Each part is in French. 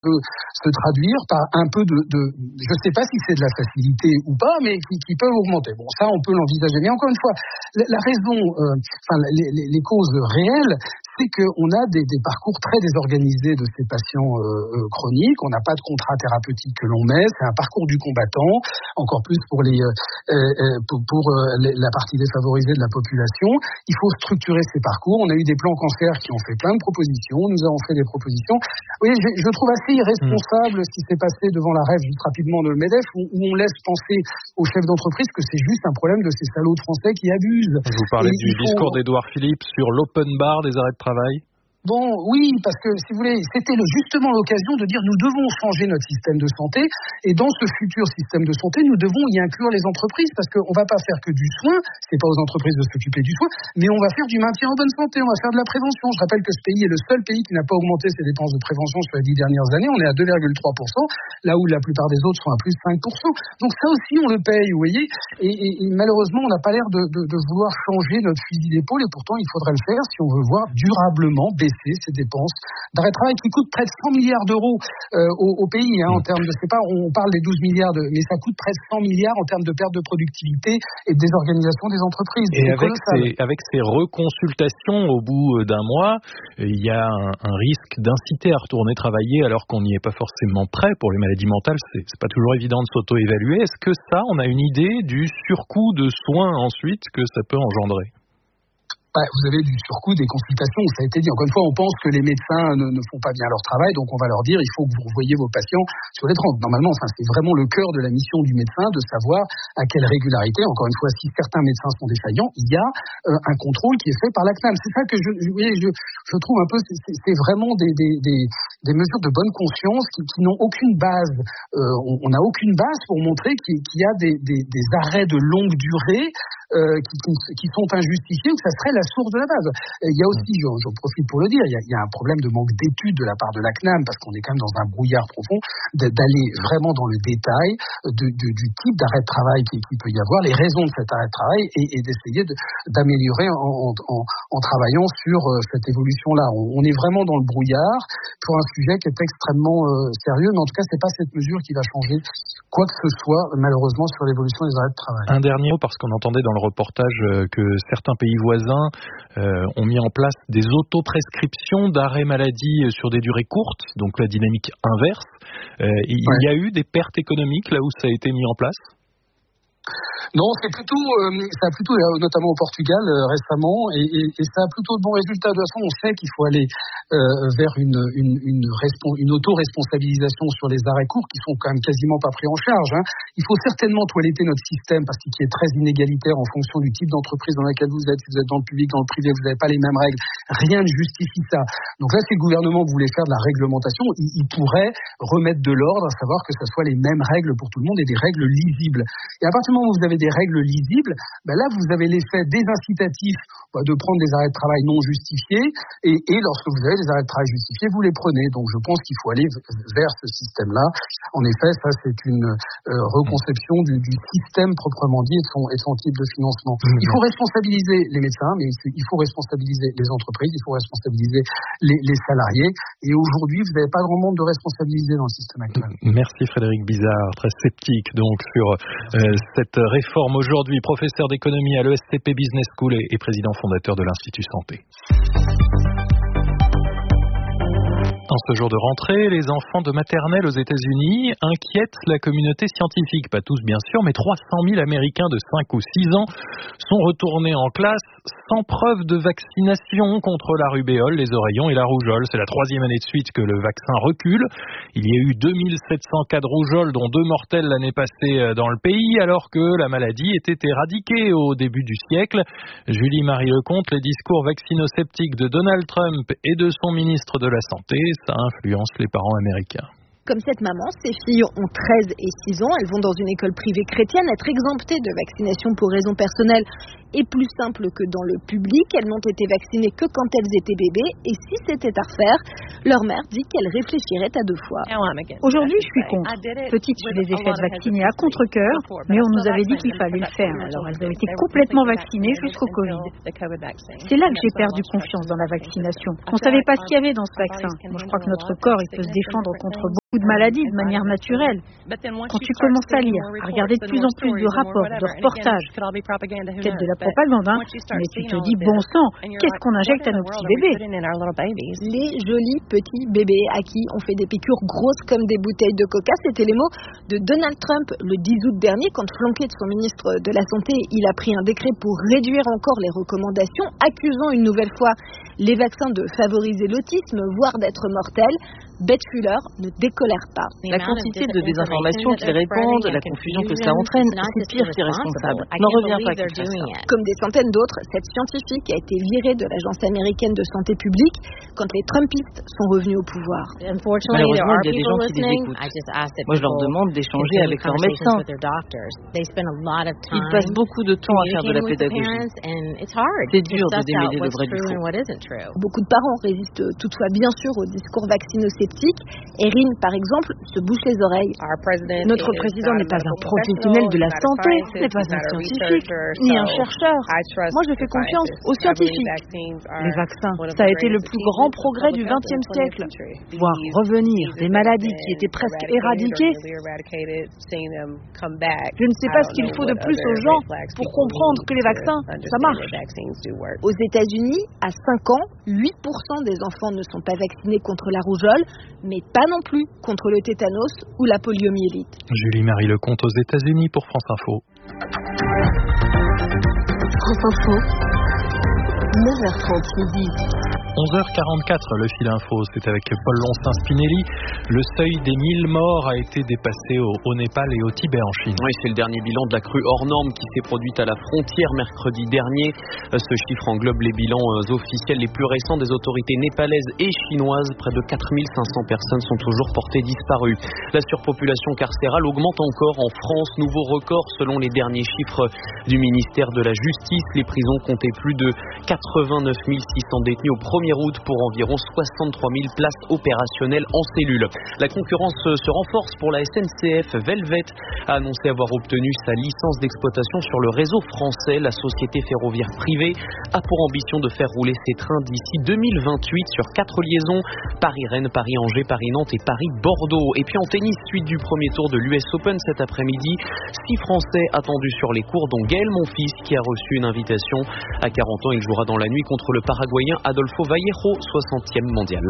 peut se traduire par un peu je sais pas si c'est de la facilité ou pas, mais qui peuvent augmenter. Bon, ça, on peut l'envisager. Mais encore une fois, la raison, les causes réelles, c'est qu'on a des parcours très désorganisés de ces patients chroniques. On n'a pas de contrat thérapeutique que l'on met. C'est un parcours du combattant, encore plus pour la partie défavorisée de la population. Il faut structurer ces parcours. On a eu des plans cancer qui ont fait plein de propositions. Nous avons fait des propositions. Oui, je trouve assez irresponsable ce qui s'est passé devant la REF juste rapidement de MEDEF, où on laisse penser aux chefs d'entreprise que c'est juste un problème de ces salauds de Français qui abusent. Vous parlez du discours d'Édouard Philippe sur l'open bar des arrêts de travail ? Bon, oui, parce que, si vous voulez, c'était justement l'occasion de dire nous devons changer notre système de santé, et dans ce futur système de santé, nous devons y inclure les entreprises, parce qu'on va pas faire que du soin, c'est pas aux entreprises de s'occuper du soin, mais on va faire du maintien en bonne santé, on va faire de la prévention. Je rappelle que ce pays est le seul pays qui n'a pas augmenté ses dépenses de prévention sur les 10 dernières années, on est à 2,3%, là où la plupart des autres sont à plus de 5%. Donc ça aussi, on le paye, vous voyez, et malheureusement, on n'a pas l'air de vouloir changer notre fusil d'épaule, et pourtant, il faudrait le faire si on veut voir durablement baisser ces dépenses d'arrêt de travail qui coûtent près de 100 milliards d'euros au pays, en termes de, on parle des 12 milliards, mais ça coûte près de 100 milliards en termes de perte de productivité et de désorganisation des entreprises. Et avec ces reconsultations au bout d'un mois, il y a un risque d'inciter à retourner travailler alors qu'on n'y est pas forcément prêt. Pour les maladies mentales, c'est pas toujours évident de s'auto-évaluer. Est-ce que ça, on a une idée du surcoût de soins ensuite que ça peut engendrer ? Vous avez du surcoût des consultations, ça a été dit. Encore une fois, on pense que les médecins ne font pas bien leur travail, donc on va leur dire il faut que vous revoyiez vos patients sur les 30. Normalement, c'est vraiment le cœur de la mission du médecin de savoir à quelle régularité. Encore une fois, si certains médecins sont défaillants, il y a un contrôle qui est fait par la CNAM. C'est ça que je trouve un peu, c'est vraiment des mesures de bonne conscience qui n'ont aucune base. On n'a aucune base pour montrer qu'il y a des arrêts de longue durée qui sont injustifiés, ou que ça serait la source de la base. Il y a aussi, j'en profite pour le dire, il y a un problème de manque d'études de la part de la CNAM, parce qu'on est quand même dans un brouillard profond, d'aller vraiment dans le détail du type d'arrêt de travail qu'il peut y avoir, les raisons de cet arrêt de travail, et d'essayer d'améliorer en travaillant sur cette évolution-là. On est vraiment dans le brouillard pour un sujet qui est extrêmement sérieux, mais en tout cas, c'est pas cette mesure qui va changer quoi que ce soit, malheureusement, sur l'évolution des arrêts de travail. Un dernier mot, parce qu'on entendait dans le reportage que certains pays voisins ont mis en place des autoprescriptions d'arrêt maladie sur des durées courtes, donc la dynamique inverse. Il y a eu des pertes économiques là où ça a été mis en place ? Non, ça a plutôt, notamment au Portugal récemment, et ça a plutôt de bons résultats. De toute façon, on sait qu'il faut aller vers une auto-responsabilisation sur les arrêts courts qui sont quand même quasiment pas pris en charge. Il faut certainement toiletter notre système parce qu'il est très inégalitaire en fonction du type d'entreprise dans laquelle vous êtes. Si vous êtes dans le public, dans le privé, vous n'avez pas les mêmes règles. Rien ne justifie ça. Donc là, si le gouvernement voulait faire de la réglementation, il pourrait remettre de l'ordre, à savoir que ce soit les mêmes règles pour tout le monde et des règles lisibles. Et à partir du moment où vous avez des règles lisibles, là vous avez l'effet désincitatif de prendre des arrêts de travail non justifiés, et lorsque vous avez des arrêts de travail justifiés, vous les prenez. Donc je pense qu'il faut aller vers ce système-là. En effet, ça c'est une reconception du système proprement dit et de son type de financement. Il faut responsabiliser les médecins, mais il faut responsabiliser les entreprises, il faut responsabiliser les salariés. Et aujourd'hui, vous n'avez pas grand monde de responsabiliser dans le système actuel. Merci Frédéric Bizard, très sceptique donc sur cette réforme aujourd'hui, professeur d'économie à l'ESCP Business School et président fondateur de l'Institut Santé. En ce jour de rentrée, les enfants de maternelle aux États-Unis inquiètent la communauté scientifique. Pas tous, bien sûr, mais 300 000 Américains de 5 ou 6 ans sont retournés en classe sans preuve de vaccination contre la rubéole, les oreillons et la rougeole. C'est la 3e année de suite que le vaccin recule. Il y a eu 2700 cas de rougeole, dont 2 mortels l'année passée dans le pays, alors que la maladie était éradiquée au début du siècle. Julie-Marie Lecomte, les discours vaccinosceptiques de Donald Trump et de son ministre de la Santé, ça influence les parents américains. Comme cette maman, ses filles ont 13 et 6 ans, elles vont dans une école privée chrétienne. Être exemptées de vaccination pour raisons personnelles est plus simple que dans le public. Elles n'ont été vaccinées que quand elles étaient bébés et si c'était à refaire, leur mère dit qu'elle réfléchirait à 2 fois. Aujourd'hui, je suis contre. Petite, je les ai faites vacciner à contre-cœur, mais on nous avait dit qu'il fallait le faire. Alors elles ont été complètement vaccinées jusqu'au Covid. C'est là que j'ai perdu confiance dans la vaccination. On ne savait pas ce qu'il y avait dans ce vaccin. Moi, je crois que notre corps il peut se défendre contre beaucoup de maladies de manière naturelle. Quand tu commences à lire, à regarder de plus en plus de rapports, de reportages, peut-être de la propagande, mais tu te dis bon sang, qu'est-ce qu'on injecte à nos petits bébés? Les jolis petits bébés à qui on fait des piqûres grosses comme des bouteilles de coca, c'était les mots de Donald Trump le 10 août dernier quand, flanqué de son ministre de la Santé, il a pris un décret pour réduire encore les recommandations, accusant une nouvelle fois les vaccins de favoriser l'autisme, voire d'être mortels. Beth Fuller ne décolère pas. La quantité de désinformation qu'ils répandent, la confusion que cela entraîne, c'est pire qu'irresponsable. N'en reviens pas qu'il fasse ça. Comme des centaines d'autres, cette scientifique a été virée de l'Agence américaine de santé publique quand les Trumpistes sont revenus au pouvoir. Malheureusement, il y a des gens qui les écoutent. Moi, je leur demande d'échanger avec leurs médecins. Ils passent beaucoup de temps à faire de la pédagogie. C'est dur de démêler le vrai du faux. Beaucoup de parents résistent toutefois bien sûr au discours vaccinocétique. Erin, par exemple, se bouche les oreilles. Notre président n'est pas un professionnel de la santé, n'est pas un scientifique, ni un chercheur. Moi, je fais confiance aux scientifiques. Les vaccins, ça a été le plus grand progrès du XXe siècle. Voir revenir des maladies qui étaient presque éradiquées. Je ne sais pas ce qu'il faut de plus aux gens pour comprendre que les vaccins, ça marche. Aux États-Unis, à 5 ans, 8% des enfants ne sont pas vaccinés contre la rougeole, mais pas non plus contre le tétanos ou la poliomyélite. Julie-Marie Lecomte aux États-Unis pour France Info. France Info, 9h30 midi. 11h44, le fil info, c'est avec Paul Loncin-Spinelli. Le seuil des 1000 morts a été dépassé au Népal et au Tibet en Chine. Oui, c'est le dernier bilan de la crue hors norme qui s'est produite à la frontière mercredi dernier. Ce chiffre englobe les bilans officiels les plus récents des autorités népalaises et chinoises. Près de 4500 personnes sont toujours portées disparues. La surpopulation carcérale augmente encore en France. Nouveau record selon les derniers chiffres du ministère de la Justice. Les prisons comptaient plus de 89 600 détenus au 1er août pour environ 63 000 places opérationnelles en cellule. La concurrence se renforce pour la SNCF. Velvet a annoncé avoir obtenu sa licence d'exploitation sur le réseau français. La société ferroviaire privée a pour ambition de faire rouler ses trains d'ici 2028 sur 4 liaisons: Paris-Rennes, Paris-Angers, Paris-Nantes et Paris-Bordeaux. Et puis en tennis, suite du premier tour de l'US Open cet après-midi. 6 Français attendus sur les cours, dont Gaël Monfils qui a reçu une invitation. À 40 ans, il jouera dans la nuit contre le Paraguayen Adolfo Vallejo, 60e mondial.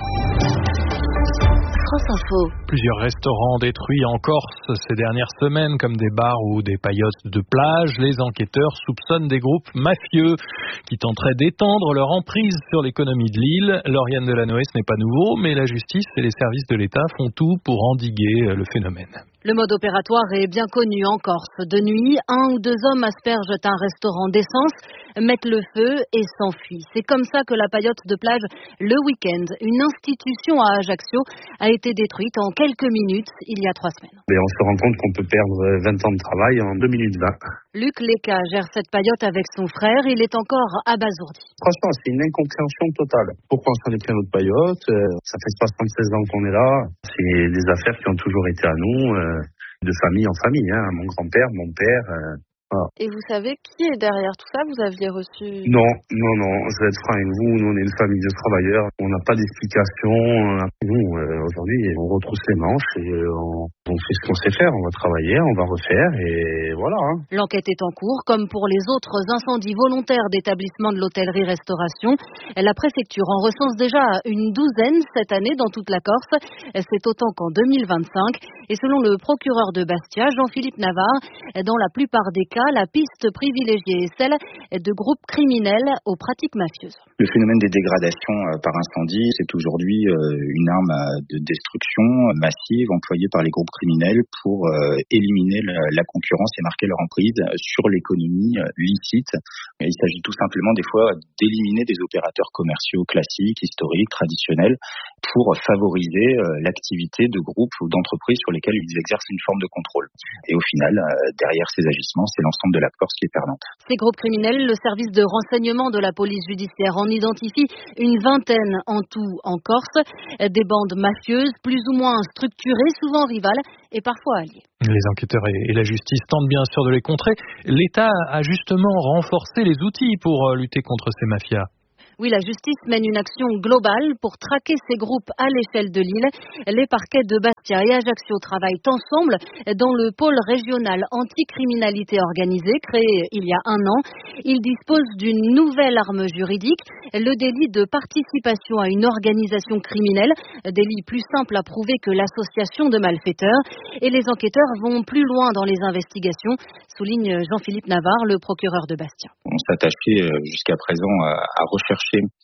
France Info. Plusieurs restaurants détruits en Corse ces dernières semaines, comme des bars ou des paillotes de plage. Les enquêteurs soupçonnent des groupes mafieux qui tenteraient d'étendre leur emprise sur l'économie de l'île. Lauriane Delanoë, ce n'est pas nouveau, mais la justice et les services de l'État font tout pour endiguer le phénomène. Le mode opératoire est bien connu en Corse. De nuit, 1 ou 2 hommes aspergent un restaurant d'essence, mettent le feu et s'enfuient. C'est comme ça que la paillote de plage Le Week-end, une institution à Ajaccio, a été détruite en quelques minutes il y a 3 semaines. Et on se rend compte qu'on peut perdre 20 ans de travail en 2 minutes 20. Luc Léca gère cette paillote avec son frère. Il est encore abasourdi. Franchement, c'est une incompréhension totale. Pourquoi on s'en est pris à notre paillote? Ça fait 76 ans qu'on est là. C'est des affaires qui ont toujours été à nous, de famille en famille. Mon grand-père, mon père. Voilà. Et vous savez qui est derrière tout ça? Vous aviez reçu... Non. Je vais être franc avec vous. Nous, on est une famille de travailleurs. On n'a pas d'explication. Nous, aujourd'hui, on retrousse les manches et on fait ce qu'on sait faire. On va travailler, on va refaire et voilà. L'enquête est en cours, comme pour les autres incendies volontaires d'établissements de l'hôtellerie-restauration. La préfecture en recense déjà une douzaine cette année dans toute la Corse. C'est autant qu'en 2025. Et selon le procureur de Bastia, Jean-Philippe Navarre, dans la plupart des cas, la piste privilégiée est celle de groupes criminels aux pratiques mafieuses. Le phénomène des dégradations par incendie, c'est aujourd'hui une arme de destruction massive employée par les groupes criminels pour éliminer la concurrence et marquer leur emprise sur l'économie licite. Il s'agit tout simplement des fois d'éliminer des opérateurs commerciaux classiques, historiques, traditionnels, pour favoriser l'activité de groupes ou d'entreprises sur lesquelles ils exercent une forme de contrôle. Et au final, derrière ces agissements, c'est l'ensemble de la Corse qui est perdante. Ces groupes criminels, le service de renseignement de la police judiciaire en identifie une vingtaine en tout en Corse, des bandes mafieuses plus ou moins structurées, souvent rivales et parfois alliées. Les enquêteurs et la justice tentent bien sûr de les contrer. L'État a justement renforcé les outils pour lutter contre ces mafias. Oui, la justice mène une action globale pour traquer ces groupes à l'échelle de l'île. Les parquets de Bastia et Ajaccio travaillent ensemble dans le pôle régional anticriminalité organisée, créé il y a 1 an. Ils disposent d'une nouvelle arme juridique, le délit de participation à une organisation criminelle, délit plus simple à prouver que l'association de malfaiteurs. Et les enquêteurs vont plus loin dans les investigations, souligne Jean-Philippe Navarre, le procureur de Bastia. On s'attachait jusqu'à présent à rechercher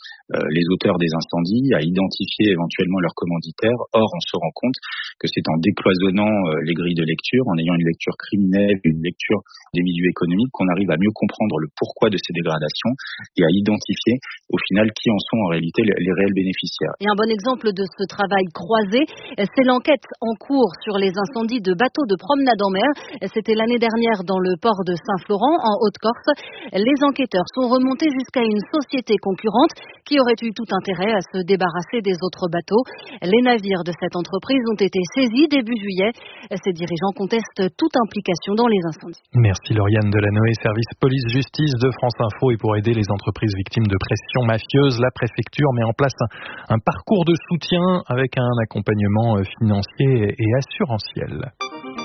les auteurs des incendies, à identifier éventuellement leurs commanditaires. Or, on se rend compte que c'est en décloisonnant les grilles de lecture, en ayant une lecture criminelle, une lecture des milieux économiques, qu'on arrive à mieux comprendre le pourquoi de ces dégradations et à identifier au final qui en sont en réalité les réels bénéficiaires. Et un bon exemple de ce travail croisé, c'est l'enquête en cours sur les incendies de bateaux de promenade en mer. C'était l'année dernière dans le port de Saint-Florent, en Haute-Corse. Les enquêteurs sont remontés jusqu'à une société concurrente qui aurait eu tout intérêt à se débarrasser des autres bateaux. Les navires de cette entreprise ont été saisis début juillet. Ces dirigeants contestent toute implication dans les incendies. Merci Lauriane Delanoë, service police-justice de France Info. Et pour aider les entreprises victimes de pression mafieuse, la préfecture met en place un parcours de soutien avec un accompagnement financier et assurantiel.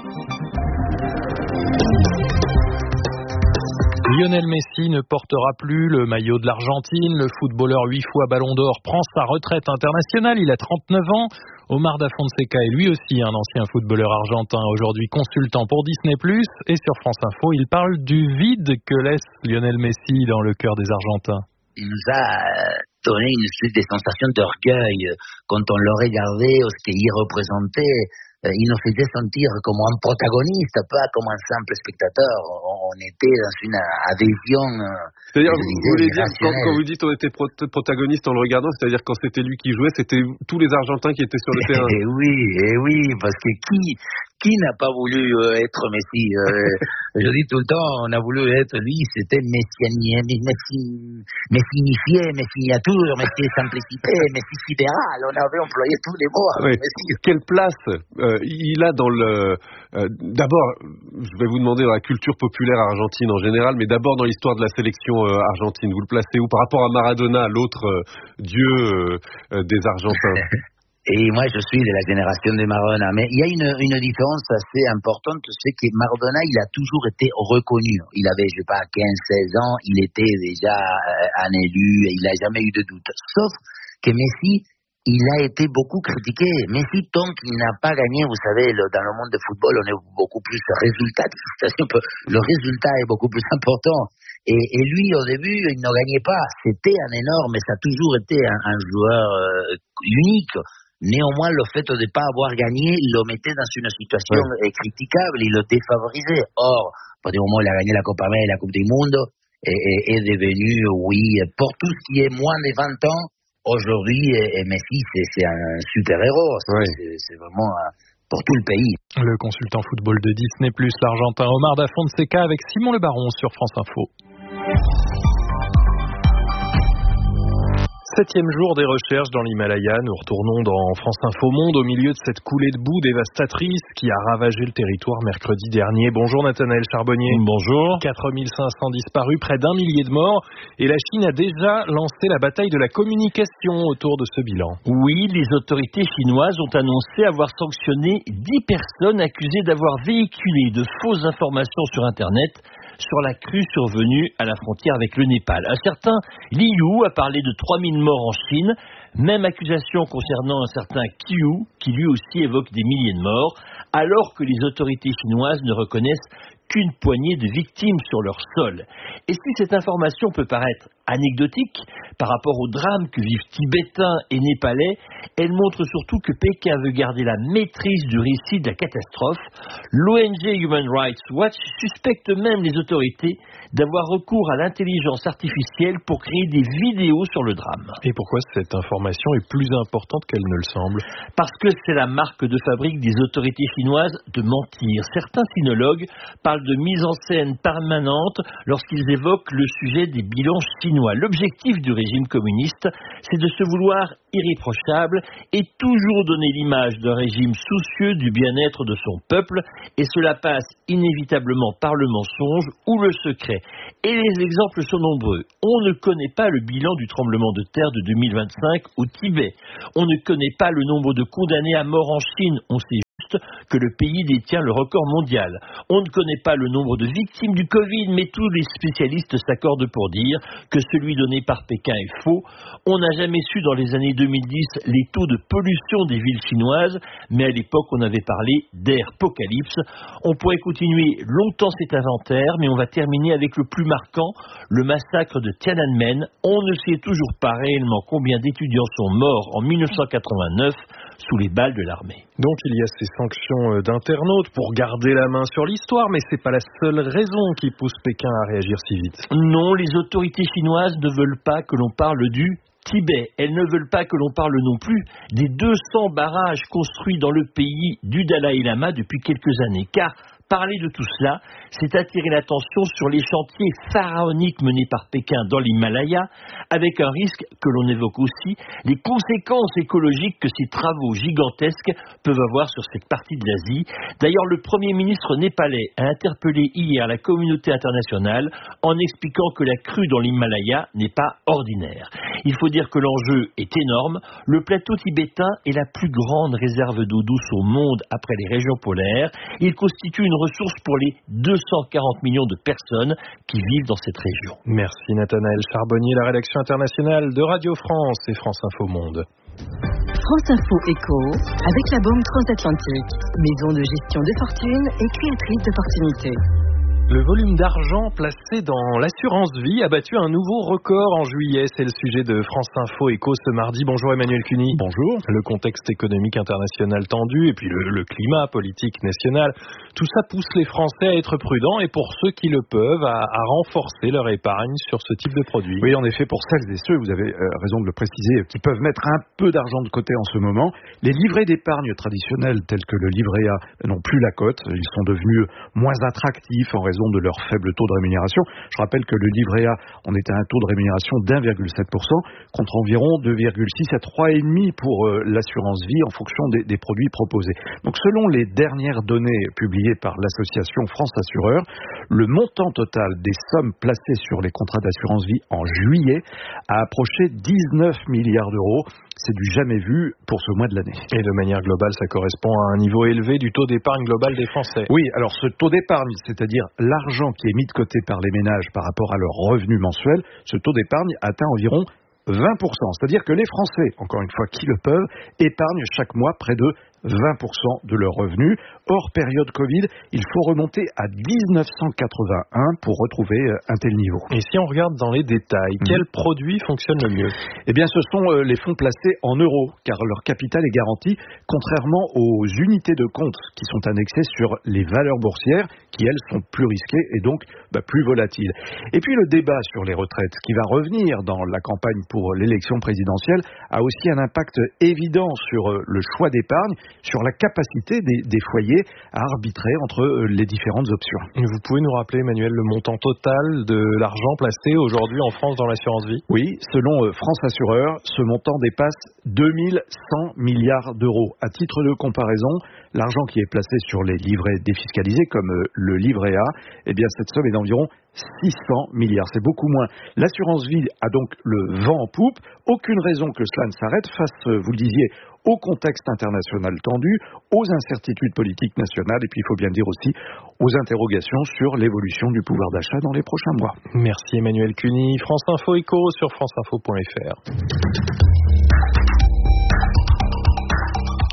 Lionel Messi ne portera plus le maillot de l'Argentine. Le footballeur 8 fois Ballon d'Or prend sa retraite internationale. Il a 39 ans. Omar Da Fonseca est lui aussi un ancien footballeur argentin, aujourd'hui consultant pour Disney+. Et sur France Info, il parle du vide que laisse Lionel Messi dans le cœur des Argentins. Il nous a donné une espèce de sensation d'orgueil quand on le regardait, ce qu'il représentait. Il nous faisait sentir comme un protagoniste, pas comme un simple spectateur. On était dans une adhésion. C'est-à-dire, vous voulez dire, quand vous dites on était protagoniste en le regardant, c'est-à-dire quand c'était lui qui jouait, c'était tous les Argentins qui étaient sur le terrain. Oui, parce que qui n'a pas voulu être Messi Je dis tout le temps, on a voulu être lui, c'était messianifié, messiniature, messi simplicité, messi sidéral. On avait employé tous les mots avec Messi. Quelle place il a dans le... d'abord, je vais vous demander dans la culture populaire argentine en général, mais d'abord dans l'histoire de la sélection argentine. Vous le placez où par rapport à Maradona, l'autre dieu des Argentins? Et moi, je suis de la génération de Maradona. Mais il y a une différence assez importante, c'est que Maradona, il a toujours été reconnu. Il avait, je sais pas, 15-16 ans, il était déjà un élu, et il n'a jamais eu de doute. Sauf que Messi, il a été beaucoup critiqué. Messi, tant qu'il n'a pas gagné, vous savez, dans le monde du football, on est beaucoup plus résultatiste. Le résultat est beaucoup plus important. Et lui, au début, il ne gagnait pas. C'était un énorme, mais ça a toujours été un joueur unique. Néanmoins, le fait de ne pas avoir gagné le mettait dans une situation critiquable, il le défavorisait. Or, au moment où il a gagné la Copa América et la Coupe du Monde, est devenu, pour tout ce qui est moins de 20 ans, aujourd'hui, Messi, c'est un super-héros. C'est vraiment pour tout le pays. Le consultant football de Disney+, l'Argentin Omar Da Fonseca avec Simon Le Baron sur France Info. 7e jour des recherches dans l'Himalaya. Nous retournons dans France Info Monde au milieu de cette coulée de boue dévastatrice qui a ravagé le territoire mercredi dernier. Bonjour Nathanaël Charbonnier. Bonjour. 4500 disparus, près d'1 millier de morts. Et la Chine a déjà lancé la bataille de la communication autour de ce bilan. Oui, les autorités chinoises ont annoncé avoir sanctionné 10 personnes accusées d'avoir véhiculé de fausses informations sur Internet sur la crue survenue à la frontière avec le Népal. Un certain Li Yu a parlé de 3000 morts en Chine, Même accusation concernant un certain Qiu, qui lui aussi évoque des milliers de morts, alors que les autorités chinoises ne reconnaissent qu'une poignée de victimes sur leur sol. Et si cette information peut paraître anecdotique par rapport au drame que vivent Tibétains et Népalais, elle montre surtout que Pékin veut garder la maîtrise du récit de la catastrophe. L'ONG Human Rights Watch suspecte même les autorités d'avoir recours à l'intelligence artificielle pour créer des vidéos sur le drame. Et pourquoi cette information est plus importante qu'elle ne le semble? Parce que c'est la marque de fabrique des autorités chinoises de mentir. Certains sinologues parlent de mise en scène permanente lorsqu'ils évoquent le sujet des bilans chinois. L'objectif du régime communiste, c'est de se vouloir irréprochable et toujours donner l'image d'un régime soucieux du bien-être de son peuple, et cela passe inévitablement par le mensonge ou le secret. Et les exemples sont nombreux. On ne connaît pas le bilan du tremblement de terre de 2025 au Tibet. On ne connaît pas le nombre de condamnés à mort en Chine. On sait que le pays détient le record mondial. On ne connaît pas le nombre de victimes du Covid, mais tous les spécialistes s'accordent pour dire que celui donné par Pékin est faux. On n'a jamais su dans les années 2010 les taux de pollution des villes chinoises, mais à l'époque on avait parlé d'air-apocalypse. On pourrait continuer longtemps cet inventaire, mais on va terminer avec le plus marquant, le massacre de Tiananmen. On ne sait toujours pas réellement combien d'étudiants sont morts en 1989 sous les balles de l'armée. Donc il y a ces sanctions d'internautes pour garder la main sur l'histoire, mais c'est pas la seule raison qui pousse Pékin à réagir si vite. Non, les autorités chinoises ne veulent pas que l'on parle du Tibet. Elles ne veulent pas que l'on parle non plus des 200 barrages construits dans le pays du Dalai Lama depuis quelques années, car parler de tout cela, c'est attirer l'attention sur les chantiers pharaoniques menés par Pékin dans l'Himalaya, avec un risque que l'on évoque aussi, les conséquences écologiques que ces travaux gigantesques peuvent avoir sur cette partie de l'Asie. D'ailleurs, le Premier ministre népalais a interpellé hier la communauté internationale en expliquant que la crue dans l'Himalaya n'est pas ordinaire. Il faut dire que l'enjeu est énorme. Le plateau tibétain est la plus grande réserve d'eau douce au monde après les régions polaires. Il constitue une ressource pour les 240 millions de personnes qui vivent dans cette région. Merci Nathanaël Charbonnier, la rédaction internationale de Radio France et France Info Monde. France Info Éco, avec la Banque Transatlantique, maison de gestion de fortune et créatrice d'opportunités. Le volume d'argent placé dans l'assurance vie a battu un nouveau record en juillet. C'est le sujet de France Info Éco ce mardi. Bonjour Emmanuel Cuny. Bonjour. Le contexte économique international tendu et puis le climat politique national, tout ça pousse les Français à être prudents et pour ceux qui le peuvent, à renforcer leur épargne sur ce type de produit. Oui, en effet, pour celles et ceux, vous avez raison de le préciser, qui peuvent mettre un peu d'argent de côté en ce moment, les livrets d'épargne traditionnels tels que le livret A n'ont plus la cote. Ils sont devenus moins attractifs en raison de leur faible taux de rémunération. Je rappelle que le livret A, on était à un taux de rémunération d'1,7% contre environ 2,6 à 3,5% pour l'assurance vie en fonction des produits proposés. Donc selon les dernières données publiées par l'association France Assureurs, le montant total des sommes placées sur les contrats d'assurance vie en juillet a approché 19 milliards d'euros. C'est du jamais vu pour ce mois de l'année. Et de manière globale, ça correspond à un niveau élevé du taux d'épargne global des Français. Oui, alors ce taux d'épargne, c'est-à-dire l'argent qui est mis de côté par les ménages par rapport à leur revenu mensuel, ce taux d'épargne atteint environ 20%. C'est-à-dire que les Français, encore une fois, qui le peuvent, épargnent chaque mois près de 20% de leurs revenus. Hors période Covid, il faut remonter à 1981 pour retrouver un tel niveau. Et si on regarde dans les détails, quel produit fonctionne le mieux ? Eh bien, ce sont les fonds placés en euros, car leur capital est garanti, contrairement aux unités de compte qui sont annexées sur les valeurs boursières, qui elles sont plus risquées et donc plus volatiles. Et puis le débat sur les retraites, qui va revenir dans la campagne pour l'élection présidentielle, a aussi un impact évident sur le choix d'épargne, sur la capacité des foyers à arbitrer entre les différentes options. Vous pouvez nous rappeler, Emmanuel, le montant total de l'argent placé aujourd'hui en France dans l'assurance vie ? Oui, selon France Assureurs, ce montant dépasse 2100 milliards d'euros. À titre de comparaison, l'argent qui est placé sur les livrets défiscalisés, comme le livret A, eh bien cette somme est d'environ 600 milliards. C'est beaucoup moins. L'assurance vie a donc le vent en poupe. Aucune raison que cela ne s'arrête face, vous le disiez, au contexte international tendu, aux incertitudes politiques nationales et puis il faut bien dire aussi aux interrogations sur l'évolution du pouvoir d'achat dans les prochains mois. Merci Emmanuel Cuny. France Info Éco sur franceinfo.fr.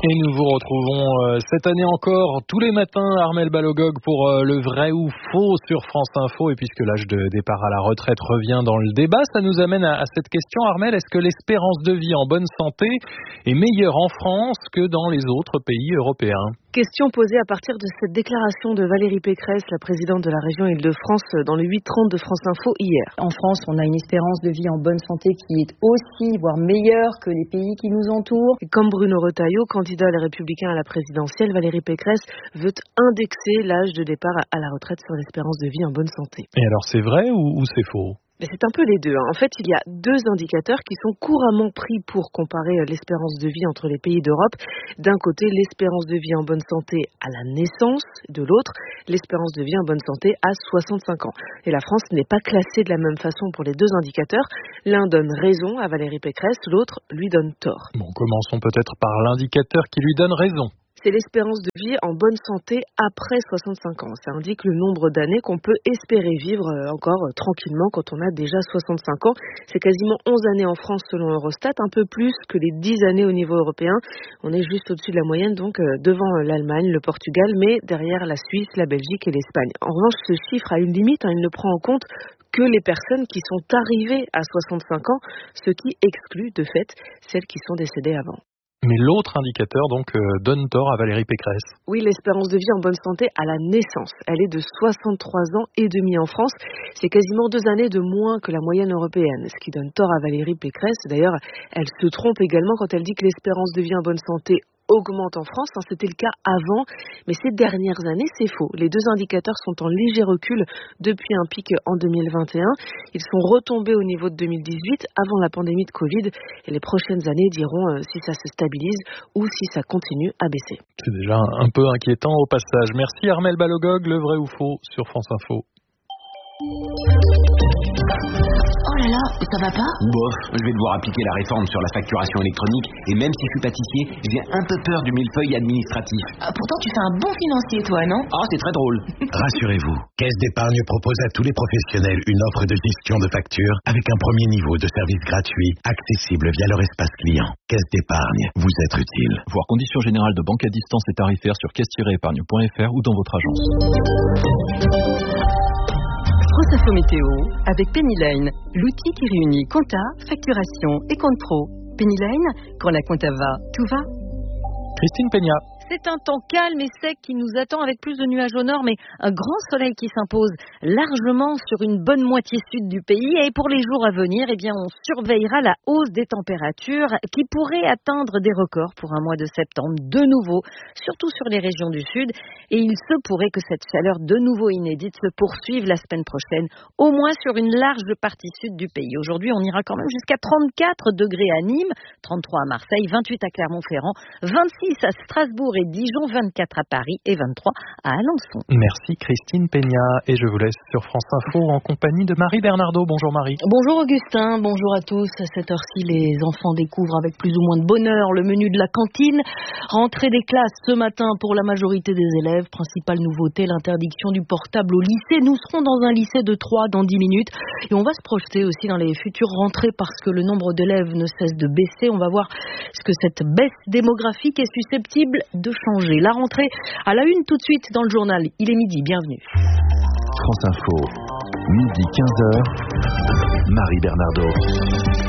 Et nous vous retrouvons cette année encore tous les matins, Armelle Balogog, pour le vrai ou faux sur France Info. Et puisque l'âge de départ à la retraite revient dans le débat, ça nous amène à cette question, Armelle. Est-ce que l'espérance de vie en bonne santé est meilleure en France que dans les autres pays européens ? Question posée à partir de cette déclaration de Valérie Pécresse, la présidente de la région Île-de-France, dans le 8h30 de France Info hier. En France, on a une espérance de vie en bonne santé qui est aussi, voire meilleure que les pays qui nous entourent. Et comme Bruno Retailleau, candidat Les Républicains à la présidentielle, Valérie Pécresse veut indexer l'âge de départ à la retraite sur l'espérance de vie en bonne santé. Et alors c'est vrai ou c'est faux ? Mais c'est un peu les deux. En fait, il y a deux indicateurs qui sont couramment pris pour comparer l'espérance de vie entre les pays d'Europe. D'un côté, l'espérance de vie en bonne santé à la naissance. De l'autre, l'espérance de vie en bonne santé à 65 ans. Et la France n'est pas classée de la même façon pour les deux indicateurs. L'un donne raison à Valérie Pécresse, l'autre lui donne tort. Bon, commençons peut-être par l'indicateur qui lui donne raison. C'est l'espérance de vie en bonne santé après 65 ans. Ça indique le nombre d'années qu'on peut espérer vivre encore tranquillement quand on a déjà 65 ans. C'est quasiment 11 années en France selon Eurostat, un peu plus que les 10 années au niveau européen. On est juste au-dessus de la moyenne, donc devant l'Allemagne, le Portugal, mais derrière la Suisse, la Belgique et l'Espagne. En revanche, ce chiffre a une limite, il ne prend en compte que les personnes qui sont arrivées à 65 ans, ce qui exclut de fait celles qui sont décédées avant. Mais l'autre indicateur, donc, donne tort à Valérie Pécresse. Oui, l'espérance de vie en bonne santé à la naissance. Elle est de 63 ans et demi en France. C'est quasiment 2 années de moins que la moyenne européenne, ce qui donne tort à Valérie Pécresse. D'ailleurs, elle se trompe également quand elle dit que l'espérance de vie en bonne santé augmente en France. C'était le cas avant, mais ces dernières années, c'est faux. Les deux indicateurs sont en léger recul depuis un pic en 2021. Ils sont retombés au niveau de 2018, avant la pandémie de Covid, et les prochaines années diront si ça se stabilise ou si ça continue à baisser. C'est déjà un peu inquiétant au passage. Merci Armelle Balogog, le vrai ou faux sur France Info. Oh là là, ça va pas ? Bof, je vais devoir appliquer la réforme sur la facturation électronique et même si je suis pâtissier, j'ai un peu peur du millefeuille administratif. Pourtant tu fais un bon financier toi, non ? Ah, c'est très drôle. Rassurez-vous, Caisse d'Épargne propose à tous les professionnels une offre de gestion de factures avec un premier niveau de service gratuit, accessible via leur espace client. Caisse d'Épargne, vous êtes utile. Voir conditions générales de banque à distance et tarifaires sur caisse-épargne.fr ou dans votre agence. France Info Météo avec Pennyline, l'outil qui réunit compta, facturation et compte pro. Pennyline, quand la compta va, tout va. Christine Peña. C'est un temps calme et sec qui nous attend avec plus de nuages au nord, mais un grand soleil qui s'impose largement sur une bonne moitié sud du pays. Et pour les jours à venir, on surveillera la hausse des températures qui pourrait atteindre des records pour un mois de septembre de nouveau, surtout sur les régions du sud. Et il se pourrait que cette chaleur de nouveau inédite se poursuive la semaine prochaine, au moins sur une large partie sud du pays. Aujourd'hui, on ira quand même jusqu'à 34 degrés à Nîmes, 33 à Marseille, 28 à Clermont-Ferrand, 26 à Strasbourg et Dijon, 24 à Paris et 23 à Alençon. Merci Christine Peña et je vous laisse sur France Info en compagnie de Marie Bernardo. Bonjour Marie. Bonjour Augustin, bonjour à tous. À cette heure-ci, les enfants découvrent avec plus ou moins de bonheur le menu de la cantine. Rentrée des classes ce matin pour la majorité des élèves. Principale nouveauté, l'interdiction du portable au lycée. Nous serons dans un lycée de 3 dans 10 minutes et on va se projeter aussi dans les futures rentrées parce que le nombre d'élèves ne cesse de baisser. On va voir ce que cette baisse démographique est susceptible de changer. La rentrée à la une tout de suite dans le journal. Il est midi, bienvenue. France Info, midi 15h, Marie Bernardo.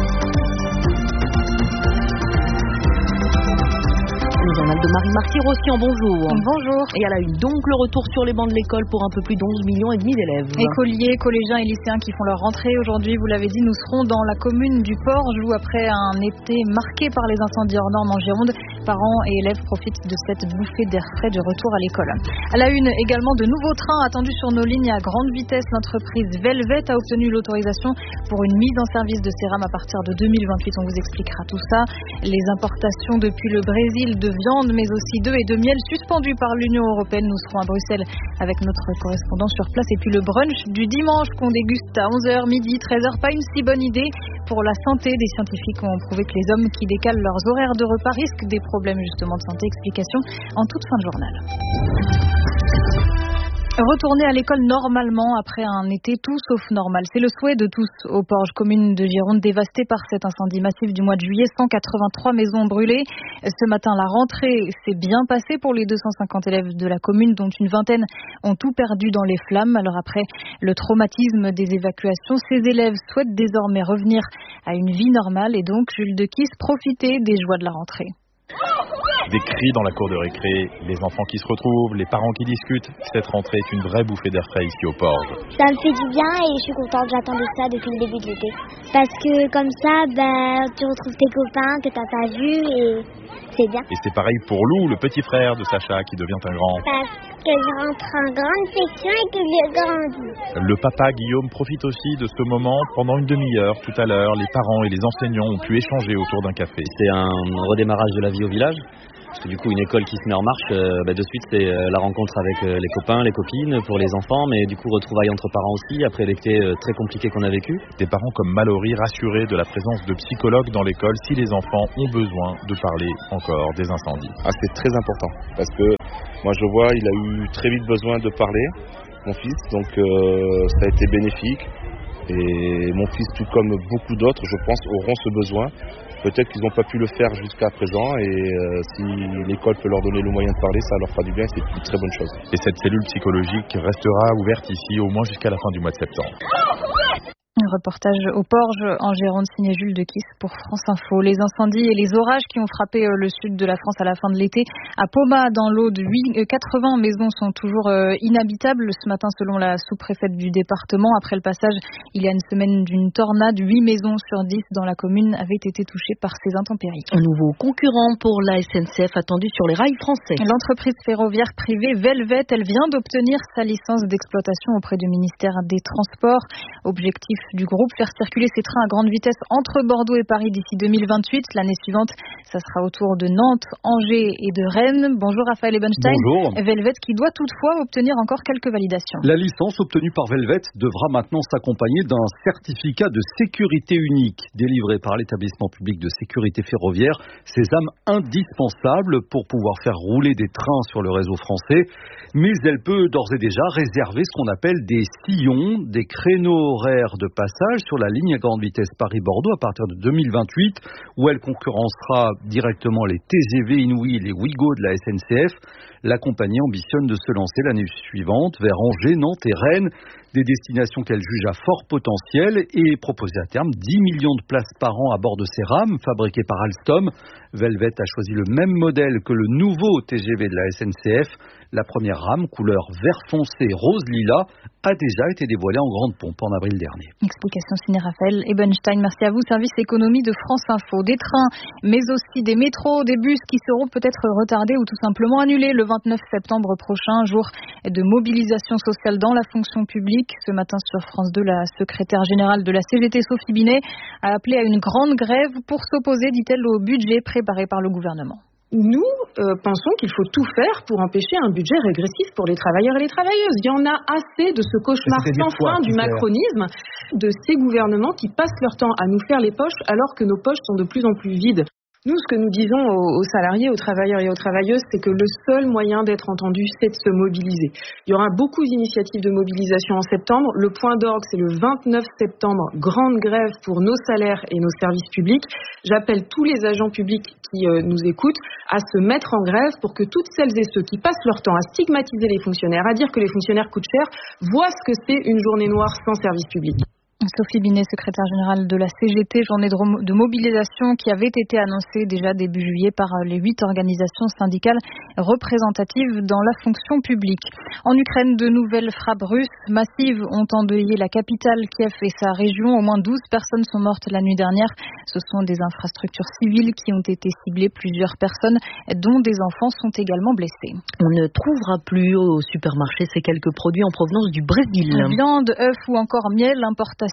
Le journal de Marie-Marc Rossian, bonjour. Bonjour. Et à la une, donc, le retour sur les bancs de l'école pour un peu plus d'11,5 millions d'élèves. Écoliers, collégiens et lycéens qui font leur rentrée aujourd'hui, vous l'avez dit, nous serons dans la commune du Port-Joux après un été marqué par les incendies hors normes en Gironde. Parents et élèves profitent de cette bouffée d'air frais de retour à l'école. À la une, également, de nouveaux trains attendus sur nos lignes à grande vitesse. L'entreprise Velvet a obtenu l'autorisation pour une mise en service de ces rames à partir de 2028. On vous expliquera tout ça. Les importations depuis le Brésil de viande, mais aussi d'œufs et de miel suspendus par l'Union européenne. Nous serons à Bruxelles avec notre correspondant sur place. Et puis le brunch du dimanche qu'on déguste à 11h, midi, 13h. Pas une si bonne idée pour la santé. Des scientifiques ont prouvé que les hommes qui décalent leurs horaires de repas risquent des problèmes justement de santé. Explication en toute fin de journal. Retourner à l'école normalement après un été tout sauf normal. C'est le souhait de tous au Porge, commune de Gironde dévastée par cet incendie massif du mois de juillet. 183 maisons brûlées. Ce matin, la rentrée s'est bien passée pour les 250 élèves de la commune, dont une vingtaine ont tout perdu dans les flammes. Alors après le traumatisme des évacuations, ces élèves souhaitent désormais revenir à une vie normale et donc Jules Dequisse profiter des joies de la rentrée. Des cris dans la cour de récré, les enfants qui se retrouvent, les parents qui discutent. Cette rentrée est une vraie bouffée d'air frais ici au Porge. Ça me fait du bien et je suis contente, j'attendais ça depuis le début de l'été. Parce que comme ça, tu retrouves tes copains que t'as pas vus et c'est bien. Et c'est pareil pour Lou, le petit frère de Sacha qui devient un grand. Parce que je rentre en grande section et que je grandis. Le papa Guillaume profite aussi de ce moment pendant une demi-heure. Tout à l'heure, les parents et les enseignants ont pu échanger autour d'un café. C'est un redémarrage de la vie au village. Parce que du coup, une école qui se met en marche, de suite, c'est la rencontre avec les copains, les copines, pour les enfants, mais du coup, retrouvailles entre parents aussi, après l'été très compliqué qu'on a vécu. Des parents comme Mallory rassurés de la présence de psychologues dans l'école si les enfants ont besoin de parler encore des incendies. C'est très important, parce que moi je vois, il a eu très vite besoin de parler, mon fils, donc ça a été bénéfique. Et mon fils, tout comme beaucoup d'autres, je pense, auront ce besoin. Peut-être qu'ils n'ont pas pu le faire jusqu'à présent et si l'école peut leur donner le moyen de parler, ça leur fera du bien, c'est une très bonne chose. Et cette cellule psychologique restera ouverte ici au moins jusqu'à la fin du mois de septembre. Un reportage au Porge en Gironde signé Jules Dequisse pour France Info. Les incendies et les orages qui ont frappé le sud de la France à la fin de l'été. À Poma, dans l'Aude, 80 maisons sont toujours inhabitables. Ce matin, selon la sous-préfète du département, après le passage il y a une semaine d'une tornade, 8 maisons sur 10 dans la commune avaient été touchées par ces intempéries. Un nouveau concurrent pour la SNCF attendu sur les rails français. L'entreprise ferroviaire privée Velvet, elle vient d'obtenir sa licence d'exploitation auprès du ministère des Transports. Objectif du groupe, faire circuler ses trains à grande vitesse entre Bordeaux et Paris d'ici 2028. L'année suivante, ça sera au tour de Nantes, Angers et de Rennes. Bonjour Raphaël Ebenstein. Bonjour. Velvet qui doit toutefois obtenir encore quelques validations. La licence obtenue par Velvet devra maintenant s'accompagner d'un certificat de sécurité unique délivré par l'établissement public de sécurité ferroviaire, sésame indispensable pour pouvoir faire rouler des trains sur le réseau français. Mais elle peut d'ores et déjà réserver ce qu'on appelle des sillons, des créneaux horaires de passage sur la ligne à grande vitesse Paris-Bordeaux à partir de 2028, où elle concurrencera directement les TGV Inouï et les Ouigo de la SNCF. La compagnie ambitionne de se lancer l'année suivante vers Angers, Nantes et Rennes, des destinations qu'elle juge à fort potentiel et proposer à terme 10 millions de places par an à bord de ces rames fabriquées par Alstom. Velvet a choisi le même modèle que le nouveau TGV de la SNCF. La première rame, couleur vert foncé rose-lilas, a déjà été dévoilée en grande pompe en avril dernier. Explication signée Raphaël Ebenstein. Merci à vous. Service économie de France Info. Des trains, mais aussi des métros, des bus qui seront peut-être retardés ou tout simplement annulés le 29 septembre prochain, jour de mobilisation sociale dans la fonction publique. Ce matin sur France 2, la secrétaire générale de la CGT, Sophie Binet, a appelé à une grande grève pour s'opposer, dit-elle, au budget préparé par le gouvernement. Nous pensons qu'il faut tout faire pour empêcher un budget régressif pour les travailleurs et les travailleuses. Il y en a assez de ce cauchemar sans fin du macronisme, de ces gouvernements qui passent leur temps à nous faire les poches alors que nos poches sont de plus en plus vides. Nous, ce que nous disons aux salariés, aux travailleurs et aux travailleuses, c'est que le seul moyen d'être entendu, c'est de se mobiliser. Il y aura beaucoup d'initiatives de mobilisation en septembre. Le point d'orgue, c'est le 29 septembre, grande grève pour nos salaires et nos services publics. J'appelle tous les agents publics qui nous écoutent à se mettre en grève pour que toutes celles et ceux qui passent leur temps à stigmatiser les fonctionnaires, à dire que les fonctionnaires coûtent cher, voient ce que c'est une journée noire sans service public. Sophie Binet, secrétaire générale de la CGT, journée de mobilisation qui avait été annoncée déjà début juillet par les 8 organisations syndicales représentatives dans la fonction publique. En Ukraine, de nouvelles frappes russes massives ont endeuillé la capitale Kiev et sa région. Au moins 12 personnes sont mortes la nuit dernière. Ce sont des infrastructures civiles qui ont été ciblées. Plusieurs personnes, dont des enfants, sont également blessées. On ne trouvera plus au supermarché ces quelques produits en provenance du Brésil. Viande, œufs ou encore miel, l'importation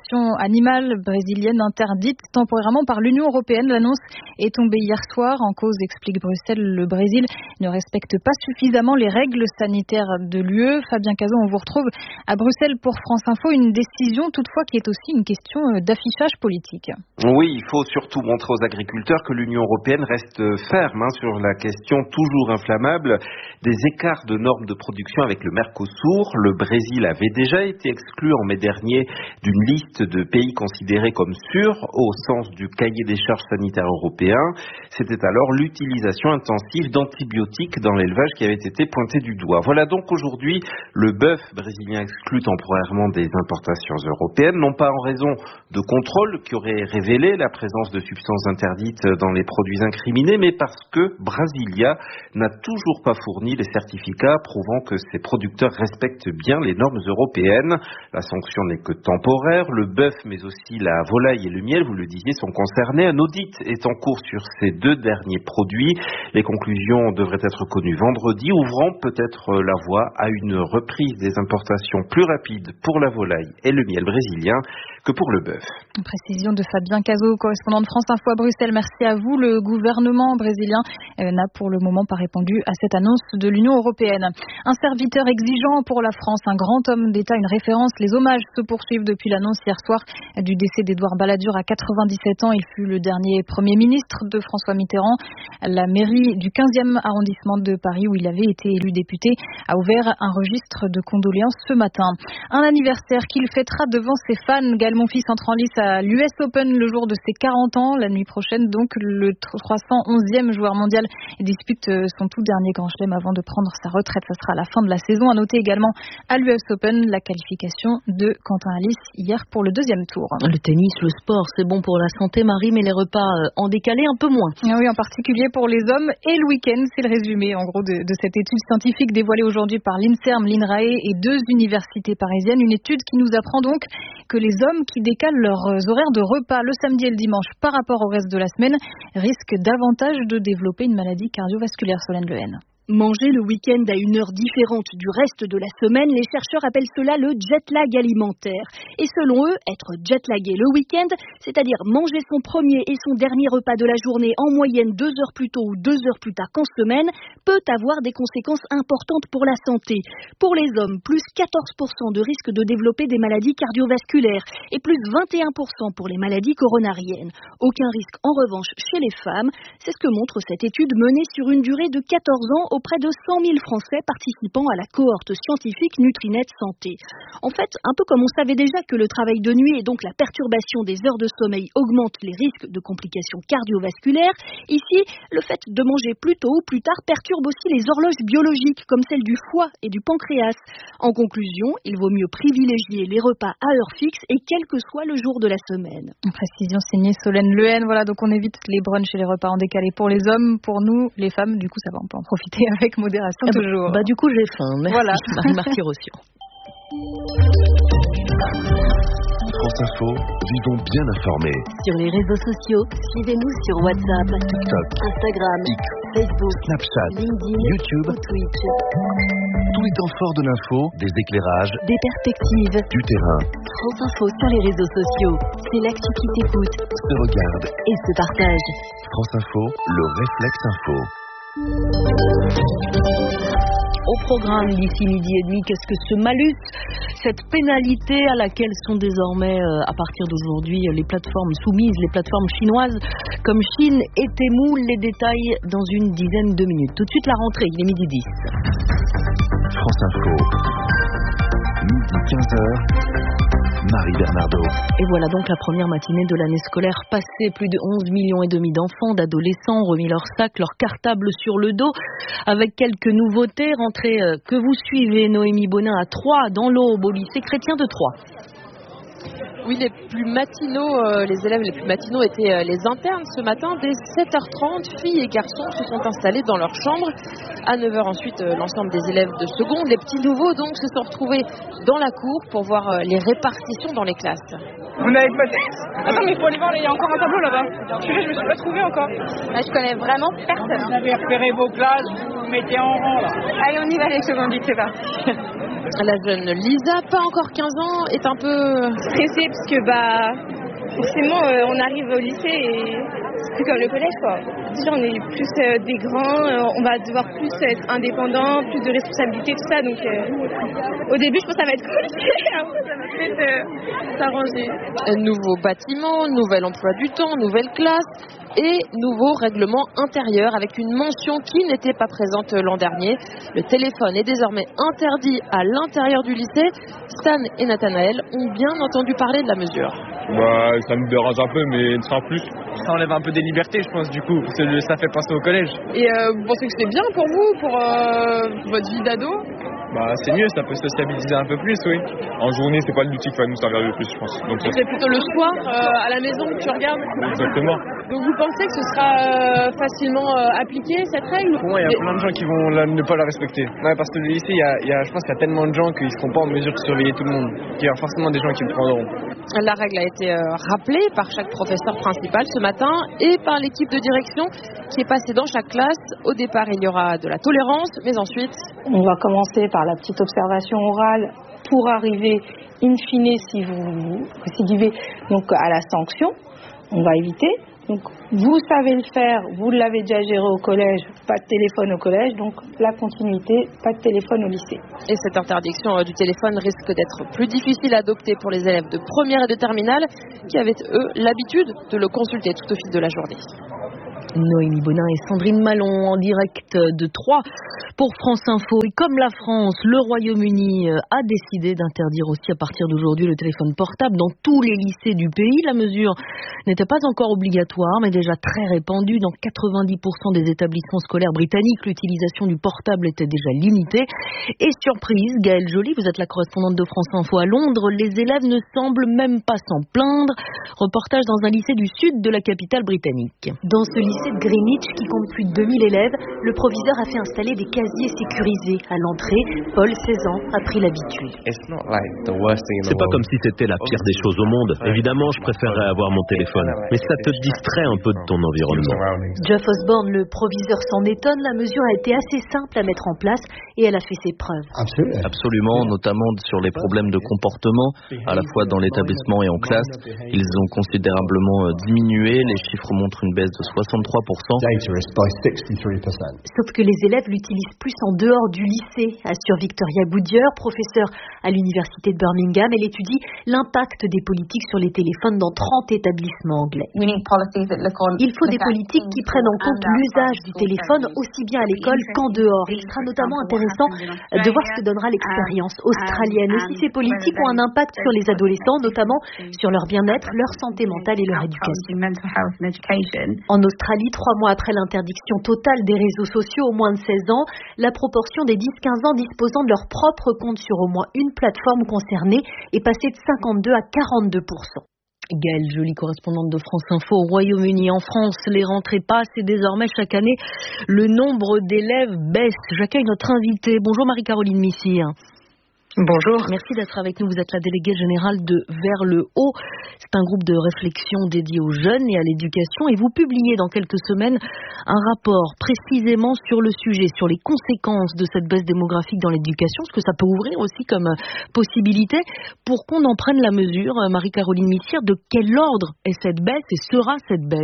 l'exploitation animale brésilienne interdite temporairement par l'Union européenne. L'annonce est tombée hier soir. En cause, explique Bruxelles, le Brésil ne respecte pas suffisamment les règles sanitaires de l'UE. Fabien Cazot, on vous retrouve à Bruxelles pour France Info. Une décision toutefois qui est aussi une question d'affichage politique. Oui, il faut surtout montrer aux agriculteurs que l'Union européenne reste ferme sur la question toujours inflammable des écarts de normes de production avec le Mercosur. Le Brésil avait déjà été exclu en mai dernier d'une liste de pays considérés comme sûrs au sens du cahier des charges sanitaires européen. C'était alors l'utilisation intensive d'antibiotiques dans l'élevage qui avait été pointée du doigt. Voilà donc aujourd'hui le bœuf brésilien exclu temporairement des importations européennes, non pas en raison de contrôles qui auraient révélé la présence de substances interdites dans les produits incriminés, mais parce que Brasilia n'a toujours pas fourni les certificats prouvant que ses producteurs respectent bien les normes européennes. La sanction n'est que temporaire. Le bœuf, mais aussi la volaille et le miel, vous le disiez, sont concernés. Un audit est en cours sur ces deux derniers produits. Les conclusions devraient être connues vendredi, ouvrant peut-être la voie à une reprise des importations plus rapide pour la volaille et le miel brésilien que pour le bœuf. Une précision de Fabien Cazot, correspondant de France Info à Bruxelles. Merci à vous. Le gouvernement brésilien n'a pour le moment pas répondu à cette annonce de l'Union européenne. Un serviteur exigeant pour la France, un grand homme d'État, une référence. Les hommages se poursuivent depuis l'annonce hier soir du décès d'Édouard Balladur à 97 ans. Il fut le dernier Premier ministre de François Mitterrand. La mairie du 15e arrondissement de Paris, où il avait été élu député, a ouvert un registre de condoléances ce matin. Un anniversaire qu'il fêtera devant ses fans. Gaël Monfils entre en lice à l'US Open le jour de ses 40 ans. La nuit prochaine, donc, le 311e joueur mondial dispute son tout dernier grand chelem avant de prendre sa retraite. Ça sera à la fin de la saison. À noter également à l'US Open la qualification de Quentin Halys hier pour le deuxième tour. Le tennis, le sport, c'est bon pour la santé, Marie, mais les repas en décalé un peu moins. Oui, en particulier pour les hommes et le week-end. C'est le résumé en gros de cette étude scientifique dévoilée aujourd'hui par l'INSERM, l'INRAE et deux universités parisiennes. Une étude qui nous apprend donc que les hommes qui décalent leurs horaires de repas le samedi et le dimanche par rapport au reste de la semaine risquent davantage de développer une maladie cardiovasculaire. Solène Lehen. Manger le week-end à une heure différente du reste de la semaine, les chercheurs appellent cela le jet-lag alimentaire. Et selon eux, être jet-lagué le week-end, c'est-à-dire manger son premier et son dernier repas de la journée en moyenne 2 heures plus tôt ou 2 heures plus tard qu'en semaine, peut avoir des conséquences importantes pour la santé. Pour les hommes, plus 14% de risque de développer des maladies cardiovasculaires et plus 21% pour les maladies coronariennes. Aucun risque en revanche chez les femmes. C'est ce que montre cette étude menée sur une durée de 14 ans auprès de 100 000 Français participant à la cohorte scientifique Nutrinet Santé. En fait, un peu comme on savait déjà que le travail de nuit et donc la perturbation des heures de sommeil augmente les risques de complications cardiovasculaires, ici, le fait de manger plus tôt ou plus tard perturbe aussi les horloges biologiques comme celle du foie et du pancréas. En conclusion, il vaut mieux privilégier les repas à heure fixe et quel que soit le jour de la semaine. Une précision signée Solène Lehen. Voilà, donc on évite les brunchs et les repas en décalé pour les hommes. Pour nous, les femmes, du coup, ça va, on peut en profiter avec modération toujours. Du coup, j'ai faim. Merci. Voilà. Marie-Marc Rossian. France Info, vivons bien informés. Sur les réseaux sociaux, suivez-nous sur WhatsApp, TikTok, Instagram, X, Facebook, Snapchat, LinkedIn, YouTube, Twitch. Tous les temps forts de l'info, des éclairages, des perspectives, du terrain. France Info sur les réseaux sociaux. C'est l'actu qui t'écoute, se regarde et se partage. France Info, le réflexe info. Au programme d'ici midi et demi, qu'est-ce que ce malus, cette pénalité à laquelle sont désormais, à partir d'aujourd'hui, les plateformes soumises, les plateformes chinoises comme Chine et Temu, les détails dans une dizaine de minutes. Tout de suite la rentrée, il est midi 10. France Info, midi 15h. Marie Bernardo. Et voilà donc la première matinée de l'année scolaire passée. Plus de 11,5 millions d'enfants, d'adolescents ont remis leur sac, leur cartable sur le dos, avec quelques nouveautés. Rentrée que vous suivez, Noémie Bonin, à Troyes, dans l'Aube, au lycée chrétien de Troyes. Oui, les plus matinaux, les élèves les plus matinaux étaient les internes ce matin. Dès 7h30, filles et garçons se sont installés dans leur chambre. À 9h ensuite, l'ensemble des élèves de seconde, les petits nouveaux donc, se sont retrouvés dans la cour pour voir les répartitions dans les classes. Vous n'avez pas de... Attends, mais il faut aller voir, il y a encore un tableau là-bas. Je me suis pas trouvé encore. Là, je connais vraiment personne. Vous avez repéré vos classes, vous vous mettez en rang là. Allez, on y va les secondes, c'est pas. La jeune Lisa, pas encore 15 ans, est un peu stressée parce que forcément on arrive au lycée et c'est plus comme le collège quoi. Déjà on est plus des grands, on va devoir plus être indépendant, plus de responsabilités, tout ça. Donc au début je pense que ça va être compliqué, après ça va peut-être s'arranger. Nouveau bâtiment, nouvel emploi du temps, nouvelle classe et nouveau règlement intérieur avec une mention qui n'était pas présente l'an dernier. Le téléphone est désormais interdit à l'intérieur du lycée. Stan et Nathanaël ont bien entendu parler de la mesure. Ça me dérange un peu, mais sans plus. Ça enlève un peu des libertés, je pense, du coup, parce que ça fait penser au collège. Et vous pensez que c'est bien pour vous, pour votre vie d'ado ? C'est mieux, ça peut sociabiliser un peu plus, oui. En journée, c'est pas l'outil qui va nous servir le plus, je pense. Donc, c'est plutôt le soir, à la maison, que tu regardes ? Exactement. Donc vous pensez que ce sera facilement appliqué, cette règle ? Pour moi, il y a plein de gens qui vont ne pas la respecter. Ouais, parce que le lycée, je pense qu'il y a tellement de gens qu'ils ne seront pas en mesure de surveiller tout le monde. Il y aura forcément des gens qui le prendront. La règle a été rappelée par chaque professeur principal ce matin et par l'équipe de direction qui est passée dans chaque classe. Au départ, il y aura de la tolérance, mais ensuite... On va commencer par la petite observation orale pour arriver, in fine, si vous récidivez, donc à la sanction. On va éviter. Donc, vous savez le faire, vous l'avez déjà géré au collège, pas de téléphone au collège, donc la continuité, pas de téléphone au lycée. Et cette interdiction du téléphone risque d'être plus difficile à adopter pour les élèves de première et de terminale qui avaient, eux, l'habitude de le consulter tout au fil de la journée. Noémie Bonin et Sandrine Malon en direct de Troyes pour France Info. Et comme la France, le Royaume-Uni a décidé d'interdire aussi à partir d'aujourd'hui le téléphone portable dans tous les lycées du pays. La mesure n'était pas encore obligatoire, mais déjà très répandue. Dans 90% des établissements scolaires britanniques, l'utilisation du portable était déjà limitée. Et surprise, Gaëlle Joly, vous êtes la correspondante de France Info à Londres, les élèves ne semblent même pas s'en plaindre. Reportage dans un lycée du sud de la capitale britannique. Dans ce lycée de Greenwich, qui compte plus de 2000 élèves, le proviseur a fait installer des casiers sécurisés. À l'entrée, Paul, 16 ans, a pris l'habitude. C'est pas comme si c'était la pire des choses au monde. Évidemment, je préférerais avoir mon téléphone, mais ça te distrait un peu de ton environnement. Geoff Osborne, le proviseur, s'en étonne. La mesure a été assez simple à mettre en place et elle a fait ses preuves. Absolument, notamment sur les problèmes de comportement, à la fois dans l'établissement et en classe. Ils ont considérablement diminué. Les chiffres montrent une baisse de 63%. Sauf que les élèves l'utilisent plus en dehors du lycée, assure Victoria Goodyear, professeure à l'université de Birmingham. Elle étudie l'impact des politiques sur les téléphones dans 30 établissements anglais. Il faut des politiques qui prennent en compte l'usage du téléphone aussi bien à l'école qu'en dehors. Il sera notamment intéressant de voir ce que donnera l'expérience australienne et si ces politiques ont un impact sur les adolescents, notamment sur leur bien-être, leur santé mentale et leur éducation. En Australie, 3 mois après l'interdiction totale des réseaux sociaux aux moins de 16 ans, la proportion des 10-15 ans disposant de leur propre compte sur au moins une plateforme concernée est passée de 52 à 42%. Gaëlle Joly, correspondante de France Info au Royaume-Uni. En France, les rentrées passent et désormais chaque année, le nombre d'élèves baisse. J'accueille notre invitée. Bonjour Marie-Caroline Missire. Bonjour. Merci d'être avec nous. Vous êtes la déléguée générale de Vers le Haut. C'est un groupe de réflexion dédié aux jeunes et à l'éducation. Et vous publiez dans quelques semaines un rapport précisément sur le sujet, sur les conséquences de cette baisse démographique dans l'éducation, ce que ça peut ouvrir aussi comme possibilité. Pour qu'on en prenne la mesure, Marie-Caroline Missire, de quel ordre est cette baisse et sera cette baisse ?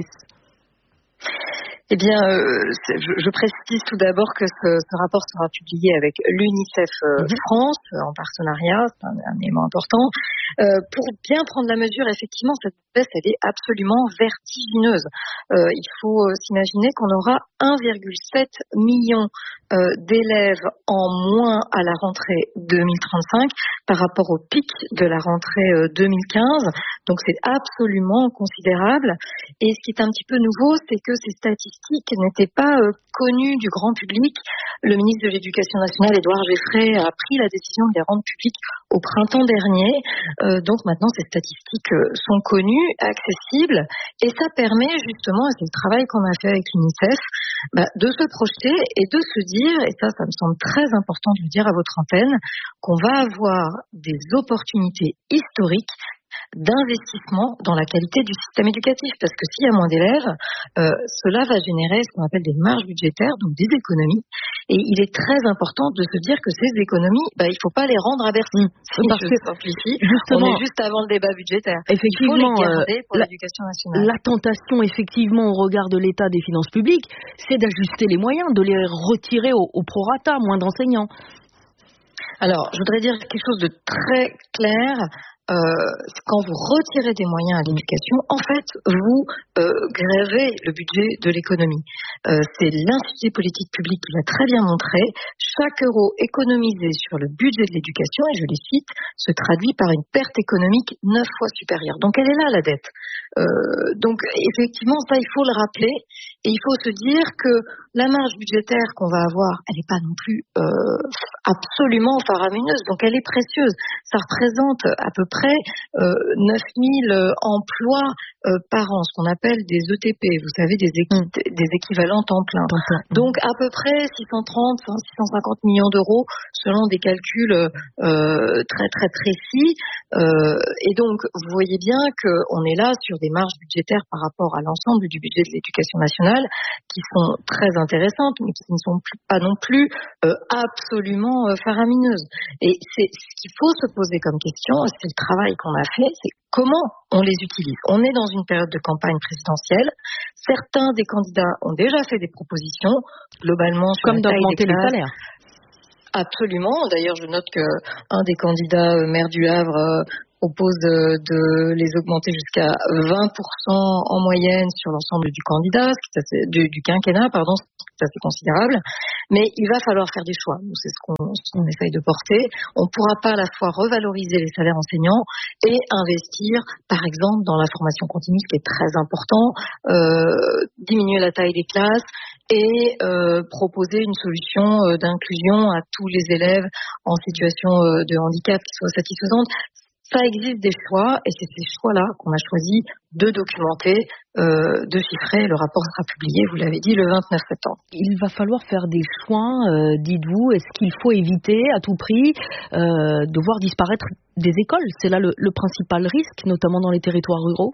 Eh bien, je précise tout d'abord que ce rapport sera publié avec l'UNICEF France en partenariat, c'est un élément important. Pour bien prendre la mesure, effectivement, cette baisse, elle est absolument vertigineuse. Il faut s'imaginer qu'on aura 1,7 million d'élèves en moins à la rentrée 2035 par rapport au pic de la rentrée 2015. Donc c'est absolument considérable. Et ce qui est un petit peu nouveau, c'est que ces statistiques n'étaient pas connues du grand public. Le ministre de l'Éducation nationale, Édouard Geffray, a pris la décision de les rendre publiques au printemps dernier. Donc maintenant, ces statistiques sont connues, accessibles. Et ça permet justement, et c'est le travail qu'on a fait avec l'UNICEF, de se projeter et de se dire, et ça me semble très important de le dire à votre antenne, qu'on va avoir des opportunités historiques d'investissement dans la qualité du système éducatif. Parce que s'il y a moins d'élèves, cela va générer ce qu'on appelle des marges budgétaires, donc des économies. Et il est très important de se dire que ces économies, il ne faut pas les rendre à Bercy. Parce que simplifie, on est juste avant le débat budgétaire. Effectivement, il faut les garder pour l'éducation nationale. La tentation, effectivement, au regard de l'état des finances publiques, c'est d'ajuster les moyens, de les retirer au prorata, moins d'enseignants. Alors, je voudrais dire quelque chose de très clair. Quand vous retirez des moyens à l'éducation, en fait, vous grèvez le budget de l'économie. C'est l'Institut des politiques publiques qui l'a très bien montré. Chaque euro économisé sur le budget de l'éducation, et je les cite, se traduit par une perte économique 9 fois supérieure. Donc, elle est là, la dette. Donc, effectivement, ça, il faut le rappeler. Et il faut se dire que la marge budgétaire qu'on va avoir, elle n'est pas non plus absolument faramineuse. Donc, elle est précieuse. Ça représente à peu près 9000 emplois par an, ce qu'on appelle des ETP, vous savez, des équivalents temps plein. Donc, à peu près 630, 650 millions d'euros, selon des calculs très, très précis. Et donc, vous voyez bien qu'on est là sur des marges budgétaires par rapport à l'ensemble du budget de l'éducation nationale qui sont très intéressantes, mais qui ne sont pas non plus absolument faramineuses. Et c'est ce qu'il faut se poser comme question, c'est le travail qu'on a fait, c'est comment on les utilise. On est dans une période de campagne présidentielle. Certains des candidats ont déjà fait des propositions, globalement sur comme d'augmenter les salaires. Absolument. D'ailleurs, je note qu'un des candidats maire du Havre propose de les augmenter jusqu'à 20% en moyenne sur l'ensemble du quinquennat, pardon, c'est assez considérable. Mais il va falloir faire des choix. C'est ce qu'on essaye de porter. On ne pourra pas à la fois revaloriser les salaires enseignants et investir, par exemple, dans la formation continue, ce qui est très important, diminuer la taille des classes et proposer une solution d'inclusion à tous les élèves en situation de handicap qui soit satisfaisante. Ça existe des choix et c'est ces choix-là qu'on a choisi de documenter, de chiffrer. Le rapport sera publié, vous l'avez dit, le 29 septembre. Il va falloir faire des choix, dites-vous. Est-ce qu'il faut éviter à tout prix de voir disparaître des écoles? C'est là le principal risque, notamment dans les territoires ruraux.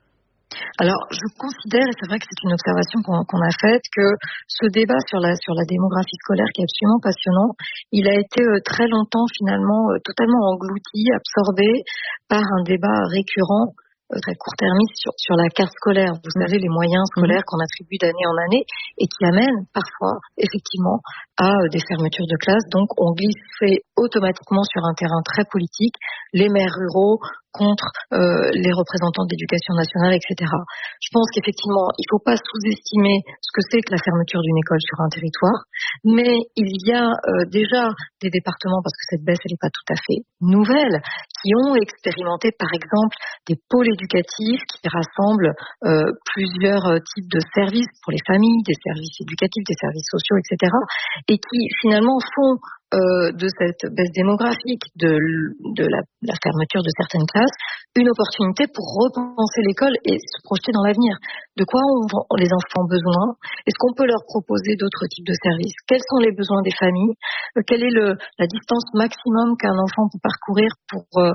Alors, je considère, et c'est vrai que c'est une observation qu'on a faite, que ce débat sur la démographie scolaire qui est absolument passionnant, il a été très longtemps finalement totalement englouti, absorbé par un débat récurrent, très court-termiste sur la carte scolaire. Vous savez, les moyens scolaires qu'on attribue d'année en année et qui amènent parfois, effectivement, à des fermetures de classes. Donc, on glisse automatiquement sur un terrain très politique, les maires ruraux contre les représentants de l'éducation nationale, etc. Je pense qu'effectivement, il ne faut pas sous-estimer ce que c'est que la fermeture d'une école sur un territoire, mais il y a déjà des départements, parce que cette baisse, elle n'est pas tout à fait nouvelle, qui ont expérimenté, par exemple, des pôles éducatifs qui rassemblent plusieurs types de services pour les familles, des services éducatifs, des services sociaux, etc., et qui finalement font de cette baisse démographique, de la fermeture de certaines classes, une opportunité pour repenser l'école et se projeter dans l'avenir. De quoi ont les enfants besoin? Est-ce qu'on peut leur proposer d'autres types de services? Quels sont les besoins des familles? Quelle est la distance maximum qu'un enfant peut parcourir pour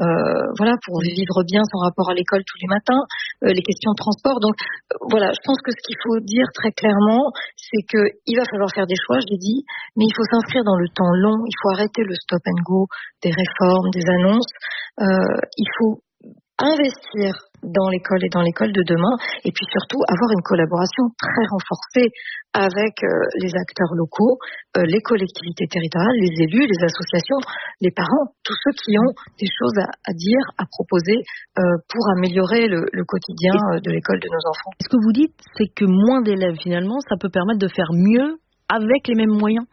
vivre bien son rapport à l'école tous les matins? Les questions de transport. Donc voilà, je pense que ce qu'il faut dire très clairement, c'est qu'il va falloir faire des choix, je l'ai dit, mais il faut s'inscrire dans le temps long. Il faut arrêter le stop and go des réformes, des annonces. Il faut investir dans l'école et dans l'école de demain, et puis surtout avoir une collaboration très renforcée avec les acteurs locaux, les collectivités territoriales, les élus, les associations, les parents, tous ceux qui ont des choses à dire, à proposer pour améliorer le quotidien de l'école de nos enfants. Ce que vous dites, c'est que moins d'élèves, finalement, ça peut permettre de faire mieux avec les mêmes moyens?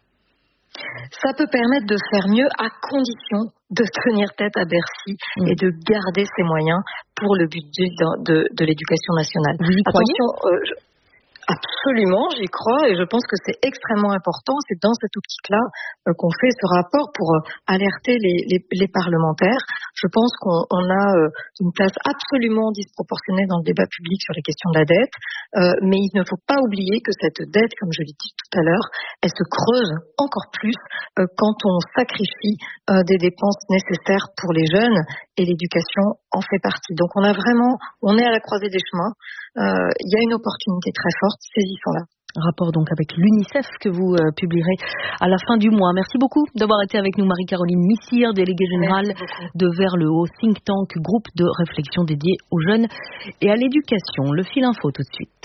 Ça peut permettre de faire mieux à condition de tenir tête à Bercy et de garder ses moyens pour le budget de l'éducation nationale. Vous y croyez? Attention, absolument, j'y crois et je pense que c'est extrêmement important. C'est dans cette optique-là qu'on fait ce rapport pour alerter les parlementaires. Je pense qu'on a une place absolument disproportionnée dans le débat public sur les questions de la dette, mais il ne faut pas oublier que cette dette, comme je l'ai dit tout à l'heure, elle se creuse encore plus quand on sacrifie des dépenses nécessaires pour les jeunes et l'éducation en fait partie. Donc on est à la croisée des chemins. Il y a une opportunité très forte, saisissons-la. Rapport donc avec l'UNICEF que vous publierez à la fin du mois. Merci beaucoup d'avoir été avec nous, Marie-Caroline Missire, déléguée générale de Vers le Haut, think tank, groupe de réflexion dédié aux jeunes et à l'éducation. Le fil info tout de suite.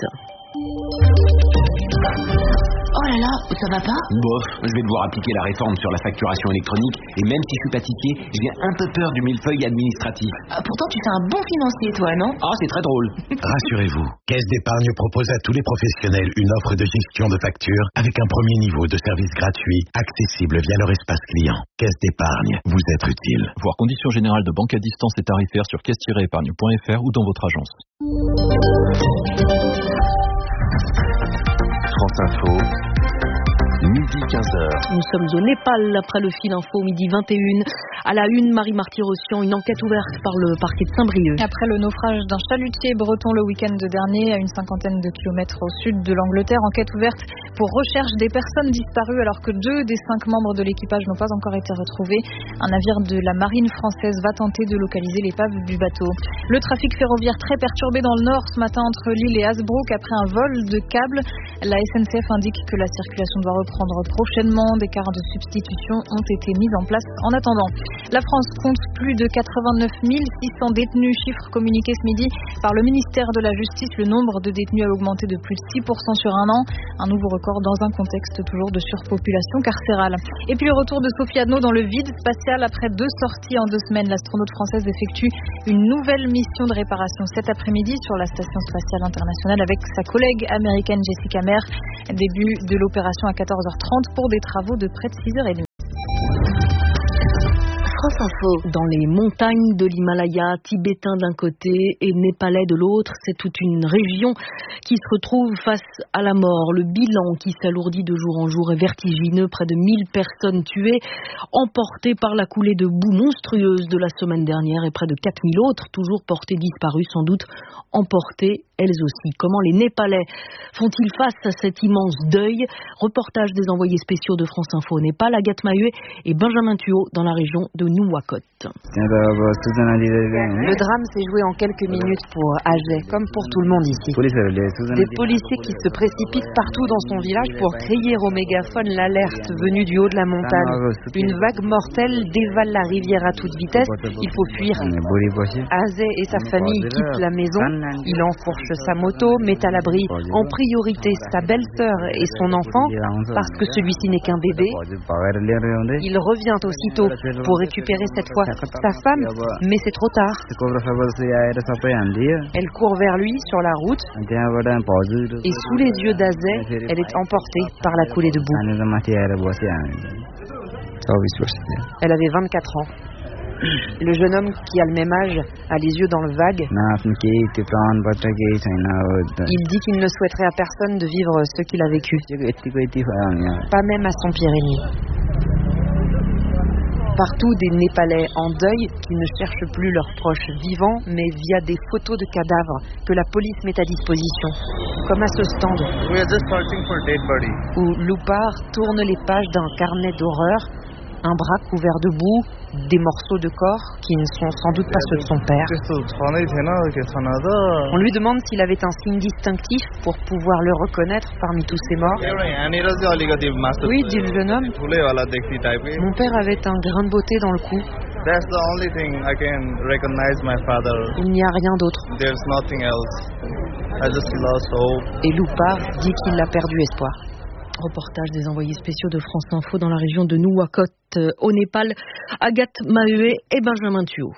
Oh là là, ça va pas? Bof, je vais devoir appliquer la réforme sur la facturation électronique et même si je suis pâtissier, j'ai un peu peur du millefeuille administratif. Pourtant tu fais un bon financier toi, non? Ah, c'est très drôle. Rassurez-vous, Caisse d'épargne propose à tous les professionnels une offre de gestion de factures avec un premier niveau de service gratuit accessible via leur espace client. Caisse d'épargne, vous êtes utile. Voir conditions générales de banque à distance et tarifaires sur caisse-épargne.fr ou dans votre agence. France Info, midi 15h. Nous sommes au Népal après le fil info, midi 21. À la une, Marie-Marty Rossian, une enquête ouverte par le parquet de Saint-Brieuc. Après le naufrage d'un chalutier breton le week-end dernier à une cinquantaine de kilomètres au sud de l'Angleterre, enquête ouverte pour recherche des personnes disparues alors que 2 des 5 membres de l'équipage n'ont pas encore été retrouvés. Un navire de la marine française va tenter de localiser l'épave du bateau. Le trafic ferroviaire très perturbé dans le nord ce matin entre Lille et Hasbrook après un vol de câbles. La SNCF indique que la circulation doit reprendre prochainement. Des cars de substitution ont été mis en place en attendant. La France compte plus de 89 600 détenus, chiffre communiqué ce midi par le ministère de la Justice. Le nombre de détenus a augmenté de plus de 6% sur un an. Un nouveau record dans un contexte toujours de surpopulation carcérale. Et puis le retour de Sophie Adno dans le vide spatial après 2 sorties en 2 semaines. L'astronaute française effectue une nouvelle mission de réparation cet après-midi sur la station spatiale internationale avec sa collègue américaine Jessica Meir. Début de l'opération à 14h30 pour des travaux de près de 6h30. France Info. Dans les montagnes de l'Himalaya, tibétain d'un côté et népalais de l'autre, c'est toute une région qui se retrouve face à la mort. Le bilan qui s'alourdit de jour en jour est vertigineux. Près de 1000 personnes tuées, emportées par la coulée de boue monstrueuse de la semaine dernière et près de 4000 autres, toujours portées disparues, sans doute emportées elles aussi. Comment les Népalais font-ils face à cet immense deuil? Reportage des envoyés spéciaux de France Info au Népal, Agathe Maheuet et Benjamin Thuot dans la région de Nuwakot. Le drame s'est joué en quelques minutes pour Ajay, comme pour tout le monde ici. Des policiers qui se précipitent partout dans son village pour crier au mégaphone l'alerte venue du haut de la montagne. Une vague mortelle dévale la rivière à toute vitesse. Il faut fuir. Ajay et sa famille quittent la maison. Il enfourche sa moto, met à l'abri en priorité sa belle-sœur et son enfant, parce que celui-ci n'est qu'un bébé. Il revient aussitôt pour récupérer cette fois sa femme, mais c'est trop tard. Elle court vers lui sur la route et sous les yeux d'Ajay, elle est emportée par la coulée de boue. Elle avait 24 ans. Le jeune homme qui a le même âge a les yeux dans le vague. Il dit qu'il ne souhaiterait à personne de vivre ce qu'il a vécu, pas même à son pire ennemi. Partout, des Népalais en deuil qui ne cherchent plus leurs proches vivants, mais via des photos de cadavres que la police met à disposition. Comme à ce stand, où Loupar tourne les pages d'un carnet d'horreur. Un bras couvert de boue, des morceaux de corps qui ne sont sans doute pas ceux de son père. On lui demande s'il avait un signe distinctif pour pouvoir le reconnaître parmi tous ces morts. Oui, dit le jeune homme. Mon père avait un grain de beauté dans le cou. Il n'y a rien d'autre. Et Loupar dit qu'il a perdu espoir. Reportage des envoyés spéciaux de France Info dans la région de Nuwakot au Népal, Agathe Maheuet et Benjamin Thuot.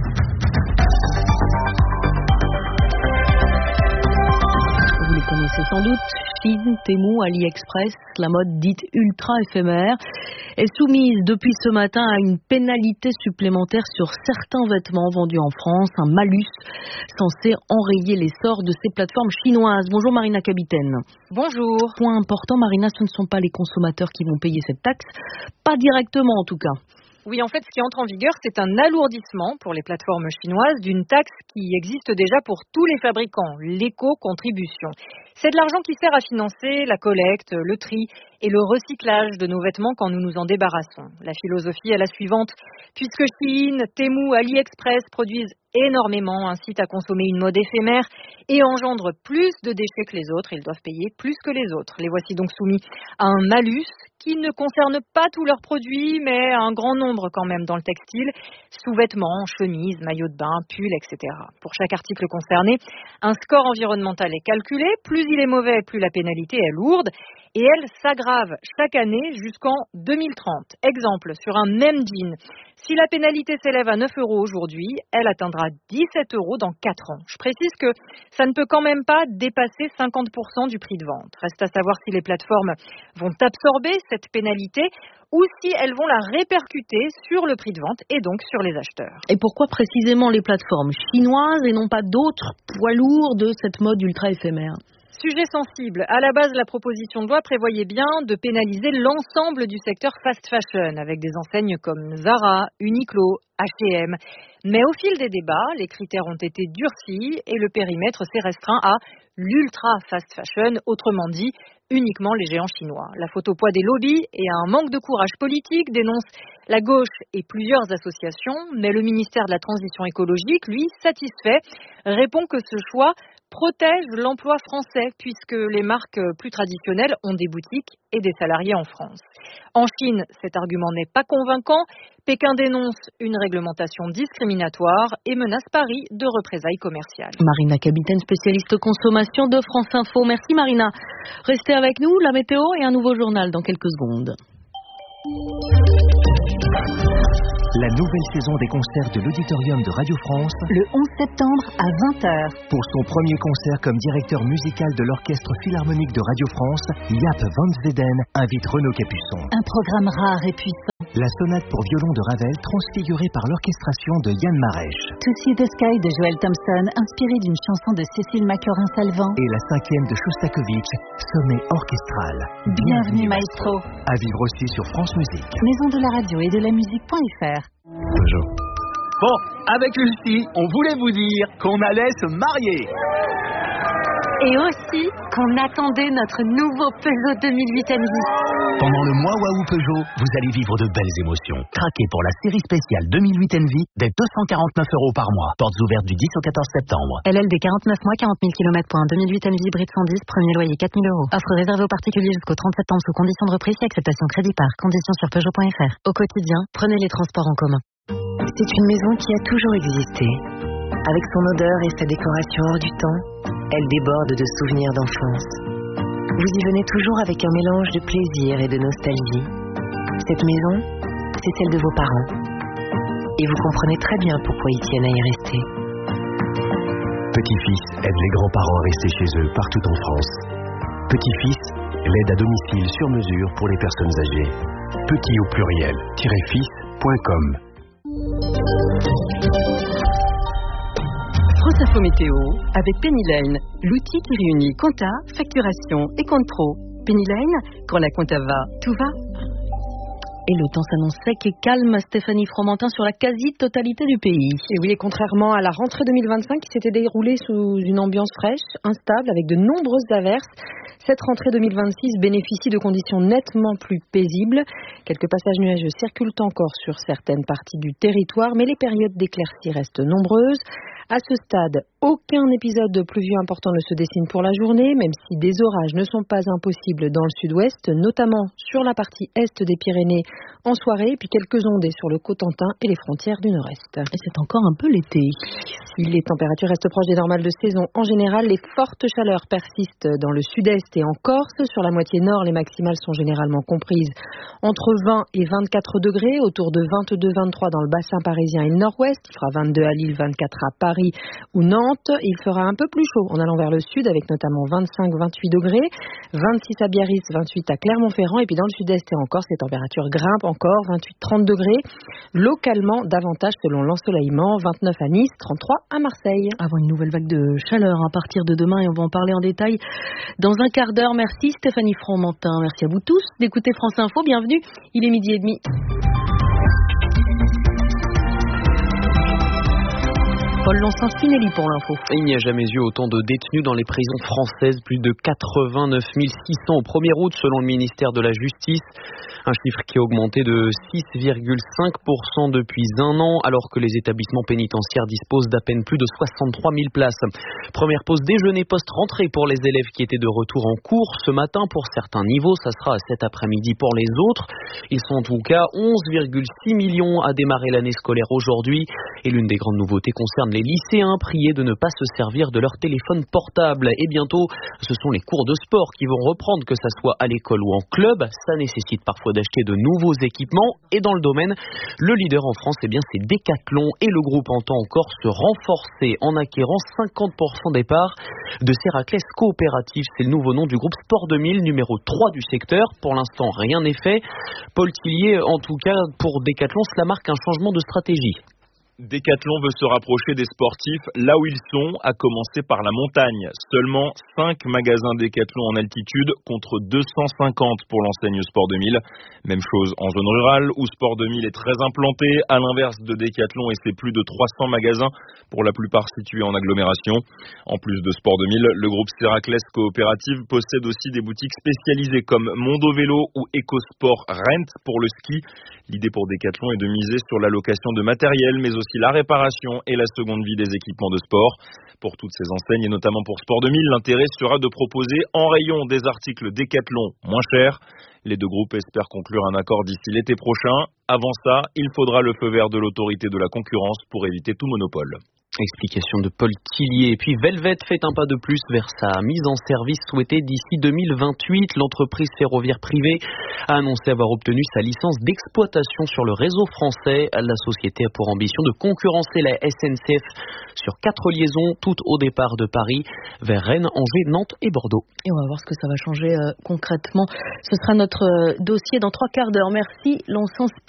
Vous les connaissez sans doute, Chine, Temu, AliExpress, la mode dite ultra éphémère est soumise depuis ce matin à une pénalité supplémentaire sur certains vêtements vendus en France, un malus censé enrayer l'essor de ces plateformes chinoises. Bonjour Marina Capitaine. Bonjour. Point important Marina, ce ne sont pas les consommateurs qui vont payer cette taxe, pas directement en tout cas. Oui, en fait, ce qui entre en vigueur, c'est un alourdissement pour les plateformes chinoises d'une taxe qui existe déjà pour tous les fabricants, l'éco-contribution. C'est de l'argent qui sert à financer la collecte, le tri et le recyclage de nos vêtements quand nous nous en débarrassons. La philosophie est la suivante. Puisque Shein, Temu, AliExpress produisent énormément, incitent à consommer une mode éphémère et engendrent plus de déchets que les autres, ils doivent payer plus que les autres. Les voici donc soumis à un malus qui ne concerne pas tous leurs produits, mais un grand nombre quand même dans le textile, sous-vêtements, chemises, maillots de bain, pulls, etc. Pour chaque article concerné, un score environnemental est calculé. Plus il est mauvais, plus la pénalité est lourde. Et elle s'aggrave chaque année jusqu'en 2030. Exemple, sur un même jean, si la pénalité s'élève à 9 € aujourd'hui, elle atteindra 17 € dans 4 ans. Je précise que ça ne peut quand même pas dépasser 50% du prix de vente. Reste à savoir si les plateformes vont absorber cette pénalité ou si elles vont la répercuter sur le prix de vente et donc sur les acheteurs. Et pourquoi précisément les plateformes chinoises et non pas d'autres poids lourds de cette mode ultra éphémère ? Sujet sensible. À la base, la proposition de loi prévoyait bien de pénaliser l'ensemble du secteur fast fashion, avec des enseignes comme Zara, Uniqlo, H&M. Mais au fil des débats, les critères ont été durcis et le périmètre s'est restreint à l'ultra fast fashion, autrement dit, uniquement les géants chinois. La faute au poids des lobbies et à un manque de courage politique dénonce la gauche et plusieurs associations, mais le ministère de la Transition écologique, lui, satisfait, répond que ce choix protège l'emploi français puisque les marques plus traditionnelles ont des boutiques et des salariés en France. En Chine, cet argument n'est pas convaincant. Pékin dénonce une réglementation discriminatoire et menace Paris de représailles commerciales. Marina Capitaine, spécialiste consommation de France Info. Merci Marina. Restez avec nous, la météo et un nouveau journal dans quelques secondes. La nouvelle saison des concerts de l'Auditorium de Radio France, le 11 septembre à 20h. Pour son premier concert comme directeur musical de l'Orchestre Philharmonique de Radio France, Jaap van Zweden invite Renaud Capuçon. Un programme rare et puissant. La sonate pour violon de Ravel, transfigurée par l'orchestration de Yann Marèche. To See the Sky de Joel Thompson, inspiré d'une chanson de Cécile Maclaurin-Salvant. Et la 5e de Shostakovich, sommet orchestral. Bienvenue maestro. À vivre aussi sur France Musique. Maison de la radio et de la musique.fr. Peugeot. Bon, avec Lucie, on voulait vous dire qu'on allait se marier. Et aussi qu'on attendait notre nouveau Peugeot 2008 Envy. Pendant le mois Waouh Peugeot, vous allez vivre de belles émotions. Craquez pour la série spéciale 2008 Envy dès 249 € par mois. Portes ouvertes du 10 au 14 septembre. LLD 49 mois, 40 000 km pour un 2008 Envy hybride 110, premier loyer 4 000 €. Offre réservée aux particuliers jusqu'au 30 septembre sous conditions de reprise et acceptation crédit par. Conditions sur Peugeot.fr. Au quotidien, prenez les transports en commun. C'est une maison qui a toujours existé. Avec son odeur et sa décoration hors du temps, elle déborde de souvenirs d'enfance. Vous y venez toujours avec un mélange de plaisir et de nostalgie. Cette maison, c'est celle de vos parents. Et vous comprenez très bien pourquoi ils tiennent à y rester. Petit-Fils aide les grands-parents à rester chez eux partout en France. Petit-Fils, l'aide à domicile sur mesure pour les personnes âgées. Petit au pluriel, -fils.com. France Info Météo avec Penny Lane, l'outil qui réunit compta, facturation et compte pro. Penny Lane, quand la compta va, tout va. Et le temps s'annonce sec et calme, Stéphanie Fromentin, sur la quasi-totalité du pays. Et oui, et contrairement à la rentrée 2025 qui s'était déroulée sous une ambiance fraîche, instable, avec de nombreuses averses, cette rentrée 2026 bénéficie de conditions nettement plus paisibles. Quelques passages nuageux circulent encore sur certaines parties du territoire, mais les périodes d'éclaircies restent nombreuses. À ce stade, aucun épisode pluvieux important ne se dessine pour la journée, même si des orages ne sont pas impossibles dans le sud-ouest, notamment sur la partie est des Pyrénées en soirée, puis quelques ondées sur le Cotentin et les frontières du nord-est. Et c'est encore un peu l'été. Si les températures restent proches des normales de saison, en général, les fortes chaleurs persistent dans le sud-est et en Corse. Sur la moitié nord, les maximales sont généralement comprises entre 20 et 24 degrés, autour de 22-23 dans le bassin parisien et le nord-ouest. Il fera 22 à Lille, 24 à Paris ou Nantes. Il fera un peu plus chaud en allant vers le sud avec notamment 25-28 degrés, 26 à Biarritz, 28 à Clermont-Ferrand et puis dans le sud-est et en Corse, les températures grimpent encore, 28-30 degrés. Localement, davantage selon l'ensoleillement, 29 à Nice, 33 à Marseille. Avant une nouvelle vague de chaleur à partir de demain et on va en parler en détail dans un quart d'heure. Merci Stéphanie Fromentin, merci à vous tous d'écouter France Info, bienvenue, il est 12h30. Paul Lonsin-Spinelli pour l'info. Il n'y a jamais eu autant de détenus dans les prisons françaises, plus de 89 600 au 1er août selon le ministère de la Justice. Un chiffre qui a augmenté de 6,5% depuis un an, alors que les établissements pénitentiaires disposent d'à peine plus de 63 000 places. Première pause déjeuner post-rentrée pour les élèves qui étaient de retour en cours ce matin pour certains niveaux. Ça sera cet après-midi pour les autres. Ils sont en tout cas 11,6 millions à démarrer l'année scolaire aujourd'hui. Et l'une des grandes nouveautés concerne les lycéens, priés de ne pas se servir de leur téléphone portable. Et bientôt, ce sont les cours de sport qui vont reprendre, que ça soit à l'école ou en club. Ça nécessite parfois d'acheter de nouveaux équipements. Et dans le domaine, le leader en France, c'est Decathlon. Et le groupe entend encore se renforcer en acquérant 50% des parts de Serraclès Coopérative. C'est le nouveau nom du groupe Sport 2000, numéro 3 du secteur. Pour l'instant, rien n'est fait. Paul Tillier, en tout cas, pour Decathlon, cela marque un changement de stratégie. Decathlon veut se rapprocher des sportifs là où ils sont, à commencer par la montagne. Seulement 5 magasins Decathlon en altitude contre 250 pour l'enseigne Sport 2000. Même chose en zone rurale où Sport 2000 est très implanté, à l'inverse de Decathlon et ses plus de 300 magasins, pour la plupart situés en agglomération. En plus de Sport 2000, le groupe Serraclès Coopérative possède aussi des boutiques spécialisées comme Mondo Vélo ou EcoSport Rent pour le ski. L'idée pour Decathlon est de miser sur la location de matériel, mais aussi la réparation et la seconde vie des équipements de sport. Pour toutes ces enseignes, et notamment pour Sport 2000, l'intérêt sera de proposer en rayon des articles Decathlon moins chers. Les deux groupes espèrent conclure un accord d'ici l'été prochain. Avant ça, il faudra le feu vert de l'autorité de la concurrence pour éviter tout monopole. Explication de Paul Tillier. Et puis Velvet fait un pas de plus vers sa mise en service souhaitée d'ici 2028. L'entreprise ferroviaire privée a annoncé avoir obtenu sa licence d'exploitation sur le réseau français. La société a pour ambition de concurrencer la SNCF sur 4 liaisons, toutes au départ de Paris, vers Rennes, Angers, Nantes et Bordeaux. Et on va voir ce que ça va changer concrètement. Ce sera notre dossier dans 3 quarts d'heure. Merci, Lonsin-Spinelli.